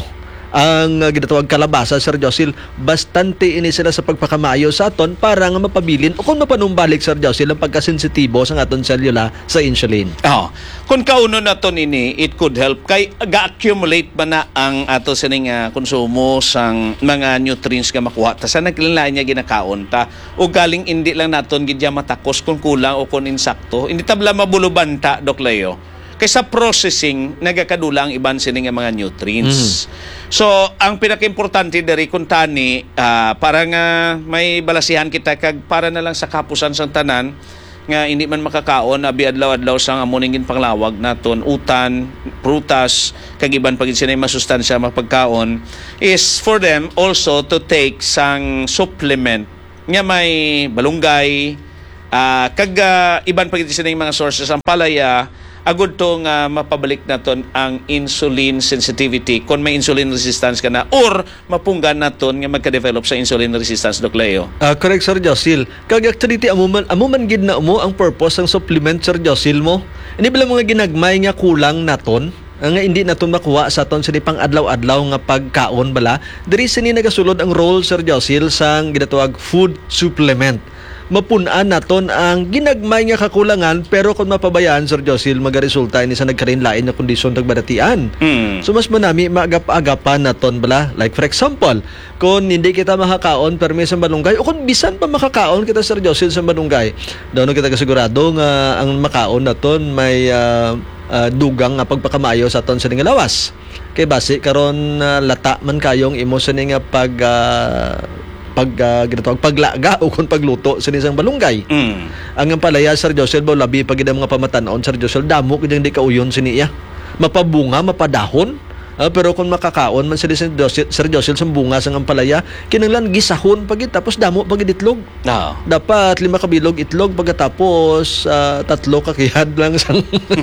[SPEAKER 1] ang uh, ginatawag kalabasa, Sir Josil, bastante ini sila sa pagpakamayo sa aton para nga mapabilin o kung mapanumbalik, Sir Josil, ang pagkasensitibo sa aton selula sa insulin.
[SPEAKER 2] Oh, kung kauno naton ini, it could help kay ga-accumulate ba na ang ato sining uh, konsumo sang mga nutrients nga makuha ta sa naglain niya ginakaon ta o galing hindi lang naton gidya matakos kung kulang o kung insakto hindi tabla mabuluban ta, Doc Leo. Kaysa processing, nagakadula ang iban sining nga mga nutrients. Mm. So, ang pinaka-importante diri kung tani, uh, para nga may balasihan kita kag para na lang sa kapusan sang tanan, nga hindi man makakaon, abi adlaw-adlaw sang amuningin panglawag naton, utan, prutas, kag iban pagin sinay masustansya mapagkaon, is for them also to take sang supplement nga may balunggay, uh, kag uh, iban pagin sinay mga sources ang palaya, agud to nga mapabalik naton ang insulin sensitivity kung may insulin resistance ka na or mapunggan naton nga magka-develop sa insulin resistance, Doc Leo.
[SPEAKER 1] Uh, correct, Sir Josil. Kag actually amuman amuman gid na mo ang purpose ng supplement, Sir Josil mo. Hindi bala mga ginagmay nga kulang naton nga hindi naton makuha sa aton sa pang adlaw-adlaw nga pagkaon bala. Diri sini nagasulod ang role, Sir Josil, sang ginatawag food supplement. Mapunan naton ang ginagmay nga kakulangan pero kung mapabayaan, Sir Josil, magaresulta ini sa nagkarinlain na kondisyon tagbadatian.
[SPEAKER 2] Mm.
[SPEAKER 1] So mas manami maagap-agapan naton bala. Like for example, kung hindi kita makakaon permi sa malunggay o kung bisan pa makakaon kita, Sir Josil, sa malunggay, daw kita kasigurado nga ang makaon naton may uh, uh, dugang nga pagpakamayo sa aton sa ning lawas. Kay base karon uh, lata man kayong imo sa ning pag uh, pag uh, ginatawag paglaga o kung pagluto sa isang balunggay.
[SPEAKER 2] Mm.
[SPEAKER 1] Ang palaya, Sir Josel, bo labi pag mga pamatanon, Sir Josel, damo kung hindi kauyon siniya. Mapabunga, mapadahon. Uh, pero kung makakaon man sila Sir Josel sa bunga sa palaya, kinanglan gisahon pagit tapos damo pagit itlog.
[SPEAKER 2] No.
[SPEAKER 1] Dapat lima kabilog itlog pagkatapos uh, tatlo kakihad lang sa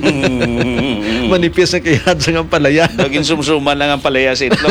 [SPEAKER 1] manipis na kihad sa palaya.
[SPEAKER 2] Daging sumsuman lang ang palaya sa itlog.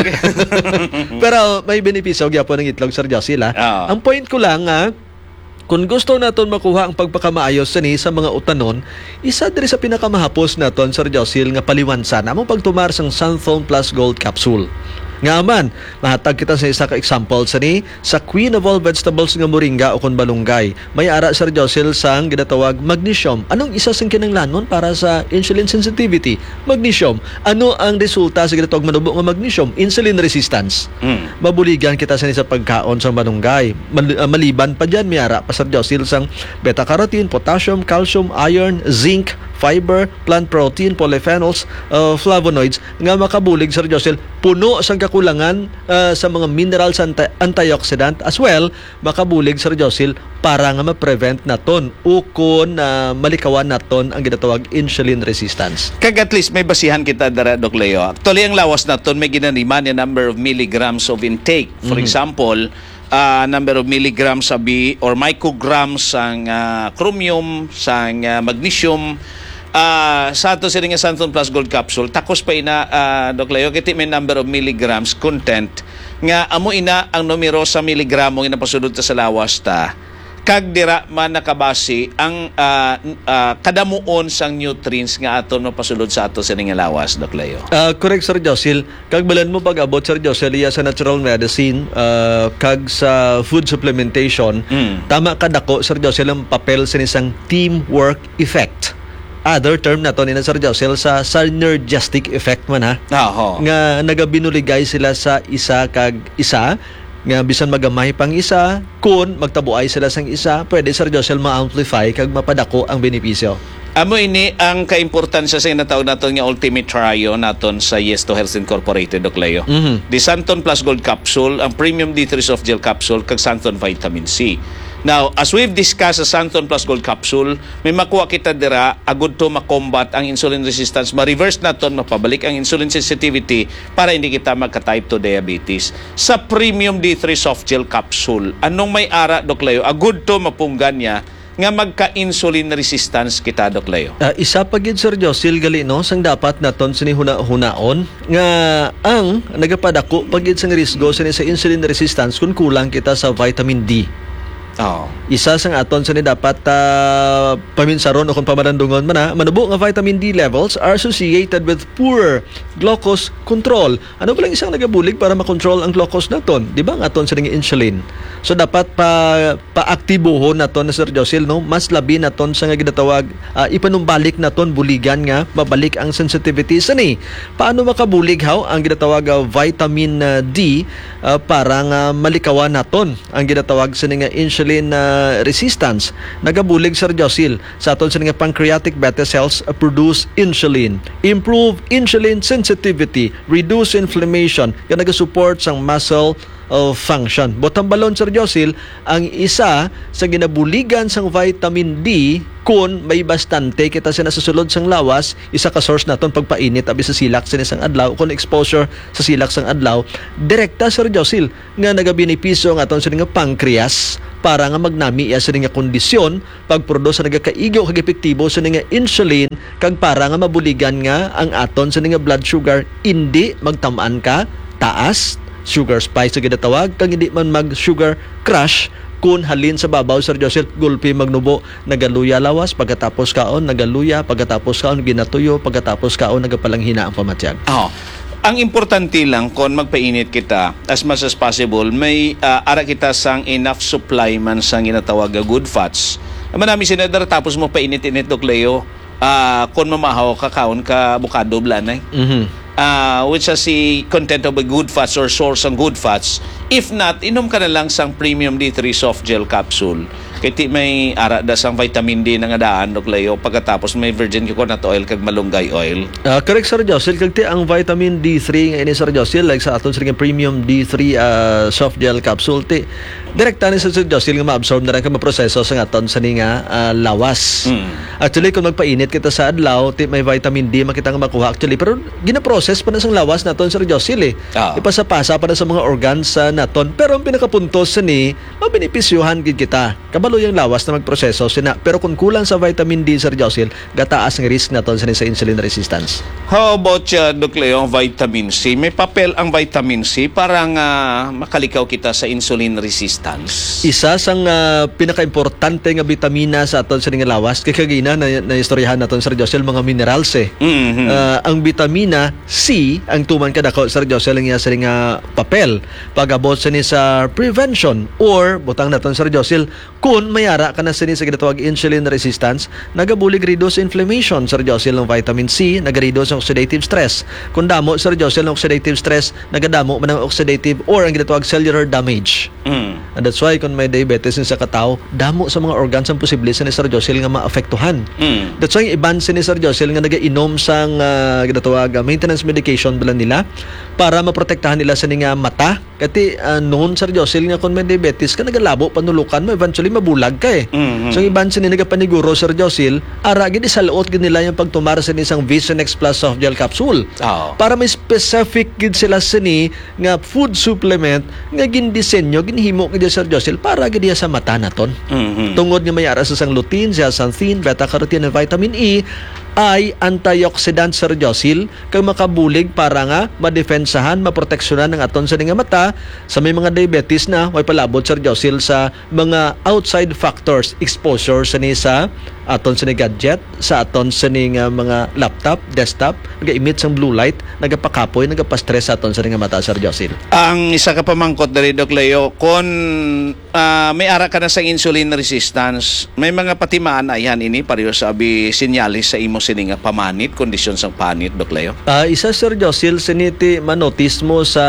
[SPEAKER 1] Pero may benepisyo gyapon ng itlog, Sir Josil.
[SPEAKER 2] Oh.
[SPEAKER 1] Ang point ko lang nga, kung gusto naton makuha ang pagpakamaayos sa ni sa mga utanon, isa diri sa pinakamahapos naton, Sir Josil, nga paliwansan among pagtumar sang Sunthorn Plus Gold Capsule. Nga man, mahatag kita sa isa ka example sa ni sa Queen of all vegetables nga moringa o kon balunggay. May ara, Sir Josil, sang ginatawag magnesium. Anong isa sang kinanglanon para sa insulin sensitivity? Magnesium. Ano ang resulta sa ginatawag manubo nga magnesium? Insulin resistance.
[SPEAKER 2] Mm.
[SPEAKER 1] Mabuligan kita sa ni sa pagkaon sa malunggay. Mal- uh, maliban pa dyan, may ara pa, Sir Josil, sang beta-carotene, potassium, calcium, iron, zinc, fiber, plant protein, polyphenols, uh, flavonoids nga makabulig, Sir Josil, puno sang kakulangan uh, sa mga minerals anti- antioxidant as well makabulig, Sir Josil, para nga ma-prevent naton o kung uh, malikawan naton ang ginatawag insulin resistance.
[SPEAKER 2] Kag at least may basihan kita dara, Doc Leo. Actually, ang lawas naton may ginaniman yung number of milligrams of intake. For mm-hmm. example, uh, number of milligrams sabi or micrograms sang uh, chromium, sang uh, magnesium. Uh, sa ato sining nga Sunthorn Plus Gold Capsule, takos pa ina, uh, Doc Leo, kiti may number of milligrams content nga amo ina ang numero sa miligramo nga napasulod ta sa lawas ta. Kag dira man nakabasi ang uh, uh, kadamuon sang nutrients nga aton mapasulod sa ato sining nga lawas, Doc Leo.
[SPEAKER 1] Uh, correct, Sir Josil. Kag balan mo pag-abot, Sir Josil, iya sa natural medicine, uh, kag sa food supplementation, mm. tama kadako, Sir Josil, ang papel sa isang teamwork effect. Other term na to ni Sir Josil sa synergistic effect man, ha.
[SPEAKER 2] Oho.
[SPEAKER 1] Nga nagabinuligay sila sa isa kag isa nga bisan magamay pang isa kun magtabuay sila sang isa, pwede, Sir Josil, ma-amplify kag mapadako ang benepisyo.
[SPEAKER 2] Amo ini ang kaimportansya sa natawag naton nga ultimate trio naton sa Yes to Health Incorporated, Doc Leo.
[SPEAKER 1] Mm-hmm.
[SPEAKER 2] The Sunthorn Plus Gold Capsule, ang Premium D three Soft Gel Capsule, kag Sunthorn Vitamin C. Now, as we've discussed sa Sunthorn Plus Gold Capsule, may makuha kita dira agud to makombat ang insulin resistance, ma-reverse naton, mapabalik ang insulin sensitivity para hindi kita magka-type two diabetes. Sa Premium D three Soft Gel Capsule, anong may ara, Doc Leo? Agud to mapunggan niya nga magka-insulin resistance kita, Doc Leo.
[SPEAKER 1] Uh, isa pa gid, Sir Josil, gali no sang dapat naton sini huna-hunaon nga ang nagapadako pagid sang risgo sini sa insulin resistance kung kulang kita sa vitamin D.
[SPEAKER 2] Oh.
[SPEAKER 1] Isa sang aton sa ni dapat uh, paminsaron o kung pamarandungon man na manubo nga vitamin D levels are associated with poor glucose control. Ano ba lang isang nagabulig para makontrol ang glucose naton? Di ba ang aton sa nga insulin? So dapat pa paaktibohon naton na Sir Josil, no? Mas labi naton sa nga ginatawag uh, ipanumbalik naton buligan nga mabalik ang sensitivity sa ni. Paano makabulig haw ang ginatawag uh, vitamin uh, D uh, para nga malikawan naton ang ginatawag sa nga insulin uh, resistance? Nagabulig Sir Josil sa aton sa nga pancreatic beta cells uh, produce insulin, improve insulin sensitivity, reduce inflammation, nga nagasupport sang muscle of function. Bottom balon Sir Josil, ang isa sa ginabuligan sang vitamin D kung may bastante kita siya nasusulod sang lawas, isa ka source naton pagpainit abi sa silak sa isang adlaw, kung exposure sa silak sang adlaw, direkta Sir Josil nga nagabenepisyo ang aton sa nga pancreas para nga magnami iya sa nga kondisyon pagproduce sa nagakaigo kag epektibo sa nga insulin kag para nga mabuligan nga ang aton sa nga blood sugar hindi magtamaan ka taas, sugar spike sa ginatawag, kag hindi man mag sugar crash kun halin sa babaw Sir Joseph gulpi magnubo, nagaluya lawas pagkatapos kaon nagaluya, pagkatapos kaon ginatuyo, pagkatapos kaon nagapalanghina ang pamatyag.
[SPEAKER 2] Oh. Ang importante lang kung magpainit kita as much as possible, may uh, ara kita sang enough supply man sang ginatawag nga good fats. Manami sinadar tapos mo painit-init dok Leo, uh, kung mamahaw kakaon ka bukado blanay.
[SPEAKER 1] Mhm.
[SPEAKER 2] Uh, which is si content of a good fats or source ng good fats. If not, inom ka na lang sang premium D three soft gel capsule. Kaya ti may ara da sang vitamin D na nga daan, Dok Leo, pagkatapos may virgin coconut oil kag malunggay oil.
[SPEAKER 1] Uh, correct Sir Josel, kag ti ang vitamin D three nga ini Sir Josel, like sa aton sa premium D three uh, soft gel capsule, ti direkta ni Sir Josel nga ma-absorb na rin ka maproseso sa aton sa nga uh, lawas. Mm. Actually, kung magpainit kita sa adlaw, ti may vitamin D makita nga makuha actually, pero ginaprocess pa na sang lawas naton Sir Josel eh.
[SPEAKER 2] Oh.
[SPEAKER 1] Ipasapasa pa na sa mga organs sa naton, pero ang pinakapuntos sa ni mabinipisyuhan gid kita. Kabalo yung lawas na magproseso sina, pero kung kulang sa vitamin D Sir Josil, gataas ang risk naton sa sa insulin resistance.
[SPEAKER 2] How about uh, Dok Leo, vitamin C? May papel ang vitamin C para nga makalikaw kita sa insulin resistance.
[SPEAKER 1] Isa sang uh, pinaka-importante nga bitamina sa aton sa nga lawas, kay kagina na, na istoryahan naton Sir Josil mga minerals eh.
[SPEAKER 2] Mm-hmm.
[SPEAKER 1] Uh, ang bitamina C ang tuman kadako Sir Josil nga sa nga papel pag-abot sa ni sa prevention or butang naton Sir Josil kung mayara ka na sa ni sa ginatawag insulin resistance, nagabulig reduce inflammation Sir Josil ng vitamin C, nagareduce ang oxidative stress. Kung damo Sir Josil ng oxidative stress, nagadamo man ang oxidative or ang ginatawag cellular damage.
[SPEAKER 2] Mm.
[SPEAKER 1] And that's why kung may diabetes sa katao, damo sa mga organs ang posible sa ni Sir Josil nga maapektuhan.
[SPEAKER 2] Mm.
[SPEAKER 1] That's why iban si ni Sir Josil nga nagainom sang uh, ginatawag uh, maintenance medication bala nila para maprotektahan nila sa ni nga mata. Kati uh, noon Sir Josil nga kung may diabetes ka nagalabo panulukan mo, eventually mabulag ka eh.
[SPEAKER 2] Mm-hmm.
[SPEAKER 1] So iban si ni nagapaniguro Sir Josil, ara gid isaluot gid nila yung pagtumara sa ni isang Vision X Plus soft gel capsule.
[SPEAKER 2] Oh.
[SPEAKER 1] Para may specific gid sila sa ni nga food supplement nga gindisenyo ginhimo gid Sir Josil para gid sa mata naton.
[SPEAKER 2] Mm-hmm.
[SPEAKER 1] Tungod nga may ara sa sang lutein, zeaxanthin, beta-carotene, and vitamin E ay antioxidant Sir Josil kag makabulig para nga madefensahan, maproteksyonan ng aton sa nga mata sa may mga diabetes na way palabot Sir Josil sa mga outside factors, exposure sa ni sa aton sa ni gadget, sa aton sa ni nga mga laptop, desktop, naga-emit sang blue light, nagapakapoy, nagapastress sa aton sa nga mata Sir Josil.
[SPEAKER 2] Ang isa ka pamangkot dali Dok Leo, kung uh, may ara ka na sa insulin resistance, may mga patimaan ayan ini pareho sa abi sinyalis sa imo sini nga pamanit, kondisyon sang panit Dok Leo.
[SPEAKER 1] Uh, isa Sir Josil, siniti manotis mo sa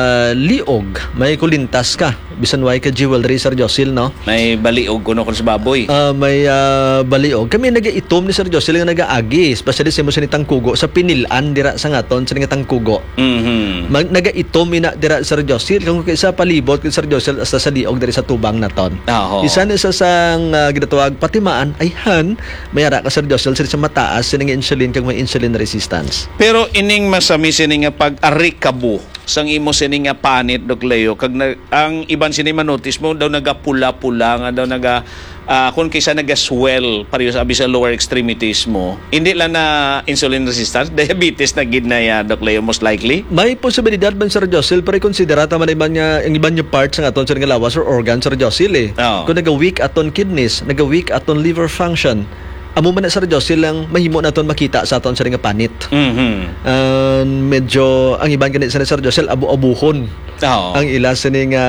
[SPEAKER 1] liog, may kulintas ka, bisan way ka jewelry Sir Josil, no?
[SPEAKER 2] May baliog kuno kon sa baboy.
[SPEAKER 1] Uh, may uh, baliog. Kami nagaitom ni Sir Josil nga nagaagi, especially sa mo sa tangkugo, sa pinilan dira sa ngaton sa nga tangkugo.
[SPEAKER 2] Mhm.
[SPEAKER 1] Mag nagaitom ina dira Sir Josil kung kaysa palibot kay Sir Josil hasta sa liog diri sa tubang naton.
[SPEAKER 2] Aho.
[SPEAKER 1] Isa na sa sang uh, ginatawag patimaan ay han mayara ka Sir Josil sa mataas sa nga insulin kag may insulin resistance.
[SPEAKER 2] Pero ining masami sini nga pag-arikabo sang imo sini nga panit Dok Leo kag na, ang iban sini manotice mo daw nagapula-pula nga daw naga uh, kung kaysa naga-swell pareho sa abi sa lower extremities mo hindi lang na insulin resistance diabetes na gid na ya Dok Leo most likely.
[SPEAKER 1] May posibilidad man Sir Josil pero considera ta man iban niya ang iban niya parts ng aton sa nga lawas or organ Sir Josil eh.
[SPEAKER 2] Oo.
[SPEAKER 1] Kung naga-weak aton kidneys, naga-weak aton liver function, amo man na Sir Josil lang mahimo naton makita sa aton sa nga panit.
[SPEAKER 2] Mhm.
[SPEAKER 1] Uh, medyo ang iban ganit sa Sir Josil abu-abuhon.
[SPEAKER 2] Oo.
[SPEAKER 1] Ang ila sa nga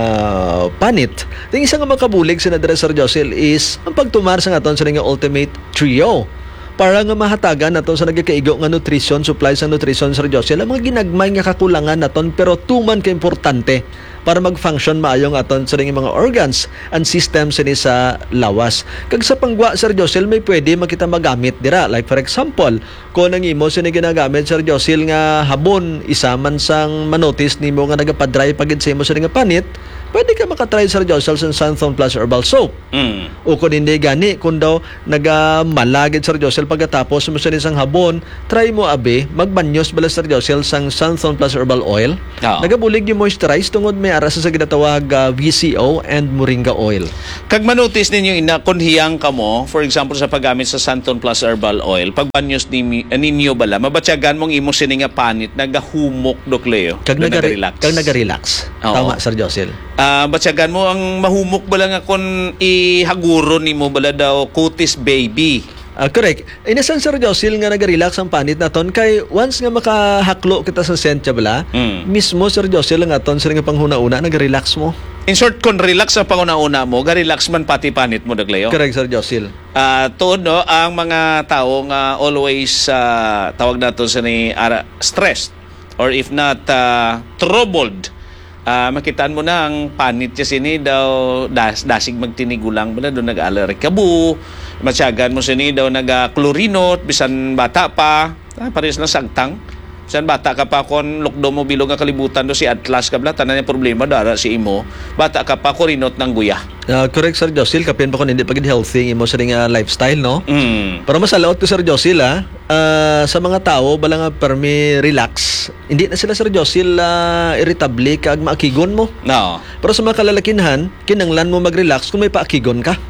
[SPEAKER 1] panit. Ting isa nga makabulig sa nadara Sir Josil is ang pagtumar sa aton sa nga ultimate trio. Para nga mahatagan naton sa nagkaigo nga nutrition, supply sa nutrition Sir Josil, ang mga ginagmay nga kakulangan naton pero tuman ka importante para mag-function maayong aton sa mga organs and systems ni sa lawas. Kag sa pangwa Sir Josil may pwede makita magamit dira. Like for example, kung ang imo sini ginagamit Sir Josil nga habon isa man sang manotice nimo nga nagapadry pagid sa imo sa nga panit, pwede ka makatry Sir Josil sa Sunthorn Plus Herbal Soap.
[SPEAKER 2] Mm.
[SPEAKER 1] O kung hindi gani, kung daw nagamalagid Sir Josil pagkatapos mo sa isang habon, try mo abe, magbanyos bala Sir Josil sang Sunthorn Plus Herbal Oil.
[SPEAKER 2] Oo.
[SPEAKER 1] Nagabulig yung moisturize tungod may aras sa ginatawag uh, V C O and Moringa Oil.
[SPEAKER 2] Kag manotice ninyo ina kung hiyang ka mo, for example sa paggamit sa Santon Plus Herbal Oil, pagbanyos ni ninyo bala, mabatyagan mong imo sini nga panit nagahumok Dok Leo.
[SPEAKER 1] Kag
[SPEAKER 2] na
[SPEAKER 1] nagari-
[SPEAKER 2] naga-relax.
[SPEAKER 1] kag naga-relax.
[SPEAKER 2] Oo.
[SPEAKER 1] Tama Sir Josil.
[SPEAKER 2] Ah, batyagan mo ang mahumok bala nga kung ihaguro nimo bala daw kutis baby.
[SPEAKER 1] Ah, correct. Inasan Sir Josil nga naga-relax ang panit naton kay once nga makahaklo kita sa sensya bala,
[SPEAKER 2] Mm.
[SPEAKER 1] mismo Sir Josil ang aton sa nga panghuna-una naga-relax mo.
[SPEAKER 2] In short, kung relax ang panguna-una mo, ga-relax man pati panit mo Dok Leo.
[SPEAKER 1] Correct Sir Josil.
[SPEAKER 2] Ah, tuod no, ang mga tao nga always ah, tawag nato sa ni ara, stressed or if not ah, troubled. Ah, makitaan mo na ang panit niya sini daw das, dasig magtinigulang bala doon nag-alarikabu. Matyagan mo sini daw naga-klorinot bisan bata pa. Ah, parehas lang sagtang. Bisan bata ka pa kon lukdo mo bilog nga kalibutan do si Atlas ka bala tanan niya problema dara si imo. Bata ka pa kurinot ng guya.
[SPEAKER 1] Ah, correct Sir Josil, kapin pa kung hindi pagid healthy imo sa nga lifestyle no.
[SPEAKER 2] Mm.
[SPEAKER 1] Pero masalaot ko Sir Josil ah, ah, sa mga tao bala nga permi relax. Hindi na sila Sir Josil ah, irritable kag maakigon mo.
[SPEAKER 2] No.
[SPEAKER 1] Pero sa mga kalalakinhan, kinanglan mo mag-relax kung may paakigon ka.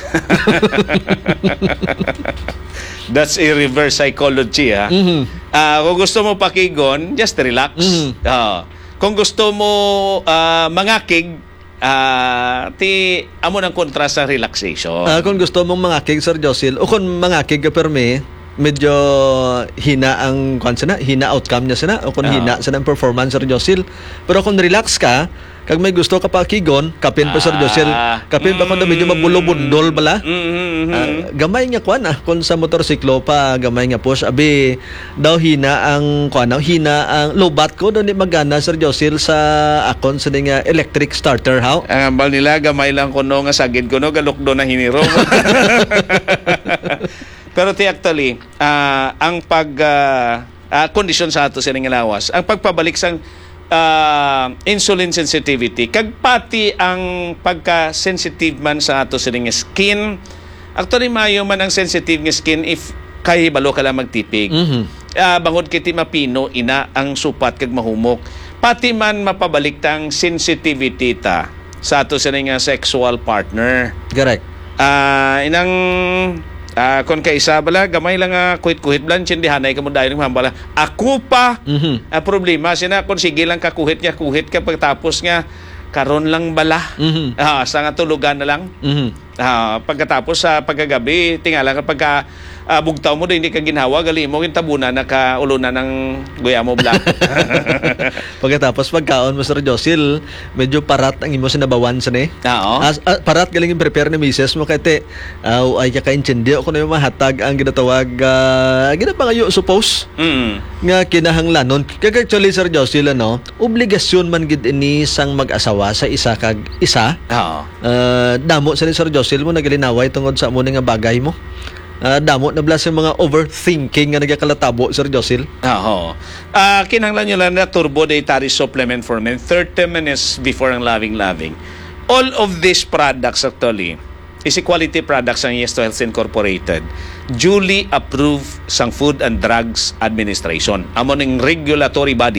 [SPEAKER 2] That's a reverse psychology ha.
[SPEAKER 1] Mhm.
[SPEAKER 2] Ah, kung gusto mo pakigon, just relax.
[SPEAKER 1] Mhm.
[SPEAKER 2] Ah, kung gusto mo ah, mangakig, ah, ti amo ng kontra sa relaxation.
[SPEAKER 1] Ah, kung gusto mong mangakig Sir Josil o kung mangakig ka permi, medyo hina ang kwan sana, hina outcome niya sana o kung
[SPEAKER 2] Ah.
[SPEAKER 1] hina sana ang performance Sir Josil. Pero kung relax ka, kag may gusto ka pa kigon, kapin pa Sir Josil,
[SPEAKER 2] Ah.
[SPEAKER 1] kapin pa kung na medyo mabulobundol bala.
[SPEAKER 2] Mhm.
[SPEAKER 1] Ah, gamay nga kwan ah kung sa motorsiklo pa gamay nga push abi daw hina ang kwan ah, hina ang low bat ko daw ni magana Sir Josil sa akon sa nga electric starter how.
[SPEAKER 2] Ang ambal nila gamay lang kuno nga sagid kuno galukdo na hiniro. Pero ti actually, ah, ang pag ah, ah, kondisyon sa ato sa nga lawas, ang pagpabalik sang ah, insulin sensitivity kag pati ang pagka-sensitive man sa ato sa nga skin. Actually mayo man ang sensitive nga skin if kahibalo ka lang magtipig.
[SPEAKER 1] Mhm.
[SPEAKER 2] Ah, bangod kiti mapino ina ang supat kag mahumok. Pati man mapabalik tang sensitivity ta sa ato sa nga sexual partner.
[SPEAKER 1] Correct.
[SPEAKER 2] Ah, inang ah kon kay isa bala gamay lang nga kuhit-kuhit blan tsindihanay ka mo dayon ng hambala. Ako pa
[SPEAKER 1] Mhm.
[SPEAKER 2] ang problema sina kon sige lang ka kuhit nga kuhit ka pagtapos nga karon lang bala.
[SPEAKER 1] Mhm.
[SPEAKER 2] Ah, sa nga tulugan na lang.
[SPEAKER 1] Mhm.
[SPEAKER 2] Ah, pagkatapos sa pagkagabi, tingala ka pagka ah, bugtaw mo do hindi ka ginhawa gali mo kin tabunan naka ulunan ng guya mo bla.
[SPEAKER 1] Pagkatapos pagkaon mo Sir Josil, medyo parat ang imo sinabawan sa ni.
[SPEAKER 2] Oo.
[SPEAKER 1] As, ah, parat galing yung prepare ni misis mo kay te. Uh, ay ka kaintindiyo ko na yung mahatag ang ginatawag uh, ginapangayo suppose
[SPEAKER 2] Mm.
[SPEAKER 1] nga kinahanglanon. Kaya actually Sir Josil ano, obligasyon man gid ini sang mag-asawa sa isa kag isa.
[SPEAKER 2] Oo.
[SPEAKER 1] Uh, damo sa ni Sir Josil mo nagalinaway tungod sa amo nga bagay mo. Uh, damo na blas yung mga overthinking nga nagakalatabo Sir Josil.
[SPEAKER 2] Oo. Ah, kinahanglan nyo lang na turbo dietary supplement for men thirty minutes before ang loving loving. All of these products actually is a quality products ng Yes to Health Incorporated. Duly approved sang Food and Drugs Administration. Amo ning regulatory body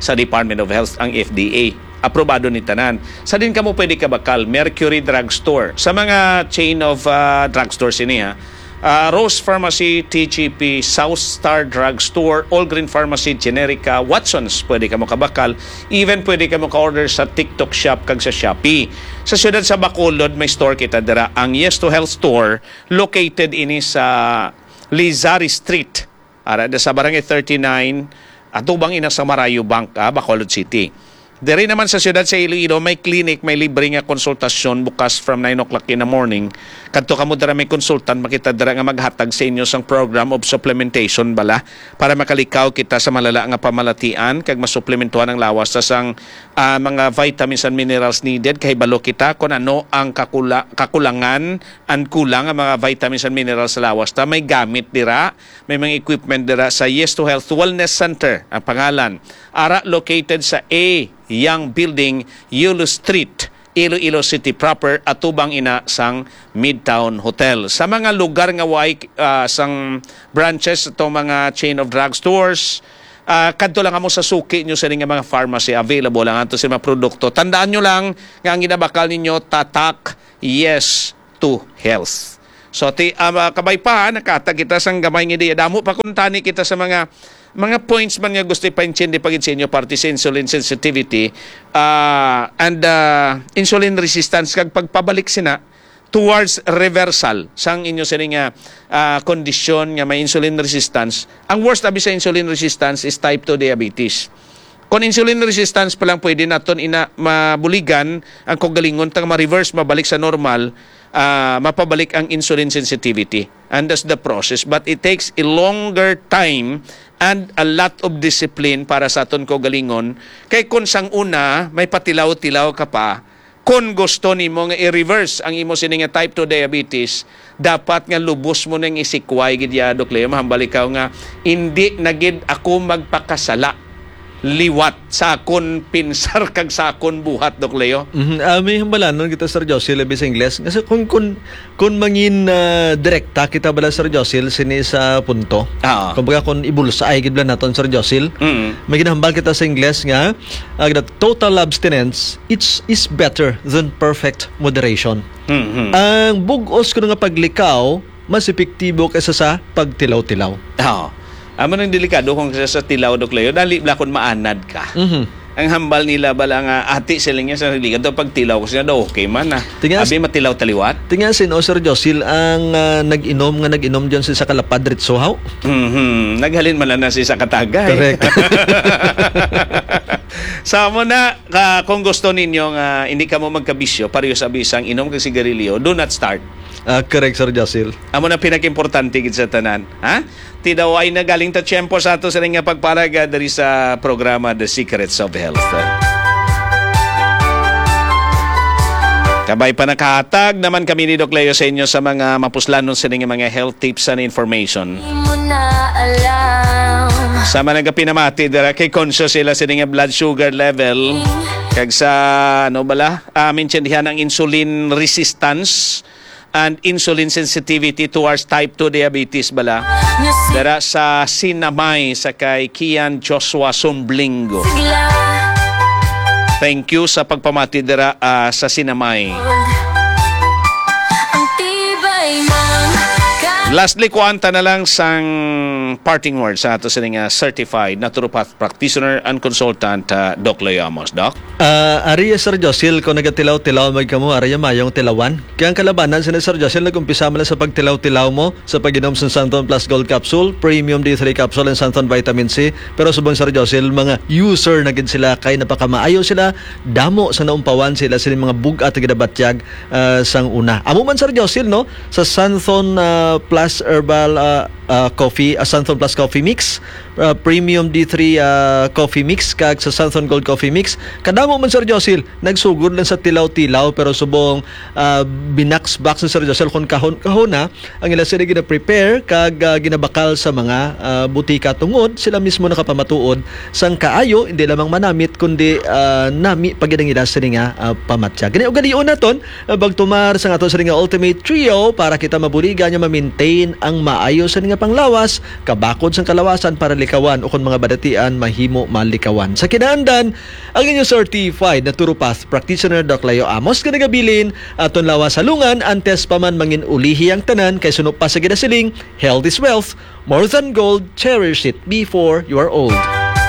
[SPEAKER 2] sa Department of Health ang F D A. Aprobado ni tanan. Sa din kamo pwede ka bakal Mercury Drugstore. Sa mga chain of uh, drugstores ini ha. Uh, Rose Pharmacy, T G P, South Star Drugstore, All Green Pharmacy, Generica, Watsons, pwede ka mo kabakal. Even pwede ka mo ka-order sa TikTok Shop kag sa Shopee. Sa siyudad sa Bacolod, may store kita dira. Ang Yes to Health Store, located ini sa Lizari Street. Ara, sa Barangay thirty-nine, atubang ina sa Marayo Bank, ah, Bacolod City. Dere naman sa siyudad sa Iloilo, may clinic, may libre nga konsultasyon bukas from nine o'clock in the morning. Kadto kamo dara may consultant, makita dara nga maghatag sa inyo sang program of supplementation bala para makalikaw kita sa malala nga pamalatian kag masuplementuhan ang lawas sa sang uh, mga vitamins and minerals needed kay balo kita kung ano ang kakula, kakulangan and kulang ang mga vitamins and minerals sa lawas ta. May gamit dira, may mga equipment dira sa Yes to Health Wellness Center ang pangalan. Ara located sa A Young Building, Yulo Street, Iloilo City proper, atubang ina sang Midtown Hotel. Sa mga lugar nga way uh, sang branches itong mga chain of drugstores, uh, kadto lang amo sa suki nyo sa nga mga pharmacy, available lang ato sa mga produkto. Tandaan nyo lang nga ang ginabakal ninyo, tatak Yes to Health. So ti um, uh, kabay pa nakatag kita sang gamay nga diya. Damo pa kun tani kita sa mga mga points man nga gusto ipaintindi pagit sa inyo parte sa insulin sensitivity uh, and uh, insulin resistance kag pagpabalik sina towards reversal sang inyo sa nga uh, kondisyon nga may insulin resistance. Ang worst abi sa insulin resistance is type two diabetes. Kung insulin resistance pa lang pwede naton ina mabuligan ang kagalingon tang ma-reverse mabalik sa normal, uh, mapabalik ang insulin sensitivity. And that's the process, but it takes a longer time and a lot of discipline para sa aton kagalingon. Kay kun sang una may patilaw-tilaw ka pa, kung gusto nimo nga i-reverse ang imo sini nga type two diabetes, dapat nga lubos mo nang isikway gid ya Doc Leo, mahambalikaw nga hindi na gid ako magpakasala liwat sa akon pinsar kag sa akon buhat Doc Leo.
[SPEAKER 1] Mm-hmm. Uh, may hambalanon kita Sir Josil labi sa Ingles kasi kung kung kung mangin uh, direkta kita bala Sir Josil sini sa punto.
[SPEAKER 2] Ah.
[SPEAKER 1] Kumbaga kung ibulsa ay gid bala naton Sir Josil.
[SPEAKER 2] Mm-hmm.
[SPEAKER 1] May ginahambal kita sa Ingles nga uh, that total abstinence it's is better than perfect moderation.
[SPEAKER 2] Mm-hmm.
[SPEAKER 1] Ang bugos ko nga paglikaw mas epektibo kaysa sa pagtilaw-tilaw.
[SPEAKER 2] Ah. Amo nang delikado kung sa tilaw Doc Leo, dali bla kun maanad ka.
[SPEAKER 1] Mhm.
[SPEAKER 2] Ang hambal nila bala nga ati sila nga sa religan daw pag tilaw kasi daw okay man na.
[SPEAKER 1] Tingas-
[SPEAKER 2] Abi matilaw taliwat.
[SPEAKER 1] Tingnan sin o Sir Josil ang uh, nag-inom nga nag-inom diyon sa Kalapad Ritsohaw.
[SPEAKER 2] Mhm. Naghalin man lang na si sa Katagay.
[SPEAKER 1] Correct.
[SPEAKER 2] Sa mo na ka, kung gusto ninyo nga hindi ka mo magkabisyo, pareho sa bisang inom kag sigarilyo, do not start.
[SPEAKER 1] Uh, correct Sir Josil.
[SPEAKER 2] Amo na pinakimportante gid sa tanan, ha? Ti daw ay nagaling ta tiyempo sa ato sa nga pagparaga diri sa programa The Secrets of Health. Kabay pa nakahatag naman kami ni Doc Leo sa inyo sa mga mapuslanon sa nga mga health tips and information. Sa mga pinamati dira kay conscious sila sa nga blood sugar level kag sa ano bala amin uh, ang insulin resistance and insulin sensitivity towards type two diabetes bala dara sa Sinamay sa kay Kian Joshua Sumblingo. Thank you sa pagpamati dara uh, sa Sinamay. Lastly, kuanta na lang sang parting words sa ato sa nga certified naturopath practitioner and consultant uh, Doc Leo Amos. Doc?
[SPEAKER 1] Uh, Ariya Sir Josil, kung nagatilaw-tilaw magkamo, ariya mayong tilawan. Kaya ang kalabanan sa Sir Josil, nag-umpisa mo lang sa pagtilaw-tilaw mo sa pag-inom sa Santon Plus Gold Capsule, Premium D three Capsule, and Santon Vitamin C. Pero subong Sir Josil, mga user na gid sila kay napakamaayo sila, damo sa naumpawan sila sila mga bugat at gidabatyag uh, sang una. Amo man Sir Josil, no? Sa Santon uh, Plus Herbal uh, uh, Coffee, uh, Santon Plus Coffee Mix, uh, Premium D three uh, Coffee Mix, kag sa Santon Gold Coffee Mix. Kadamo man Sir Josil, nagsugod lang sa tilaw-tilaw pero subong uh, binax-box ni Sir Josil kung kahon-kahon na ang ila sila gina-prepare kag uh, ginabakal sa mga uh, butika tungod sila mismo nakapamatuod sang kaayo hindi lamang manamit kundi uh, nami pagidang ila sila nga uh, pamatya. Gani og ganiyon naton uh, bagtumar sa aton sila nga Ultimate Trio para kita mabuligan nya ma-maintain maintain ang maayo sa nga panglawas, kabakod sa kalawasan para likawan o kung mga badatian mahimo malikawan. Sa kinaandan, ang inyong certified na Turopath practitioner Doc Leo Amos ka nagabilin aton lawas salungan antes pa man mangin ulihi ang tanan kay suno pa sa ginasiling, health is wealth, more than gold, cherish it before you are old.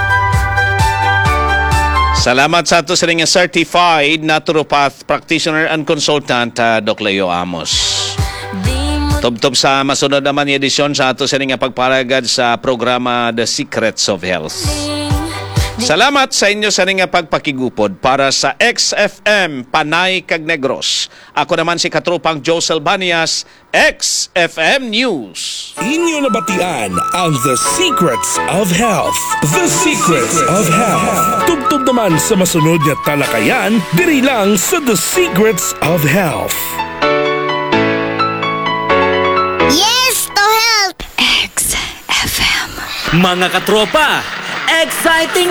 [SPEAKER 2] Salamat sa ato sa ring certified naturopath practitioner and consultant uh, Doc Leo Amos. Tubtob sa masunod naman yung edisyon sa ato sa ring pagparagad sa programa The Secrets of Health. Salamat sa inyo sa ring pagpakigupod para sa X F M Panay kag Negros. Ako naman si Katropang Josel Banias, X F M News.
[SPEAKER 3] Inyo nabatian ang The Secrets of Health. The Secrets of Health. Tubtob naman sa masunod nga talakayan, diri lang sa The Secrets of Health.
[SPEAKER 4] Yes to health! X F M.
[SPEAKER 5] Mga katropa, exciting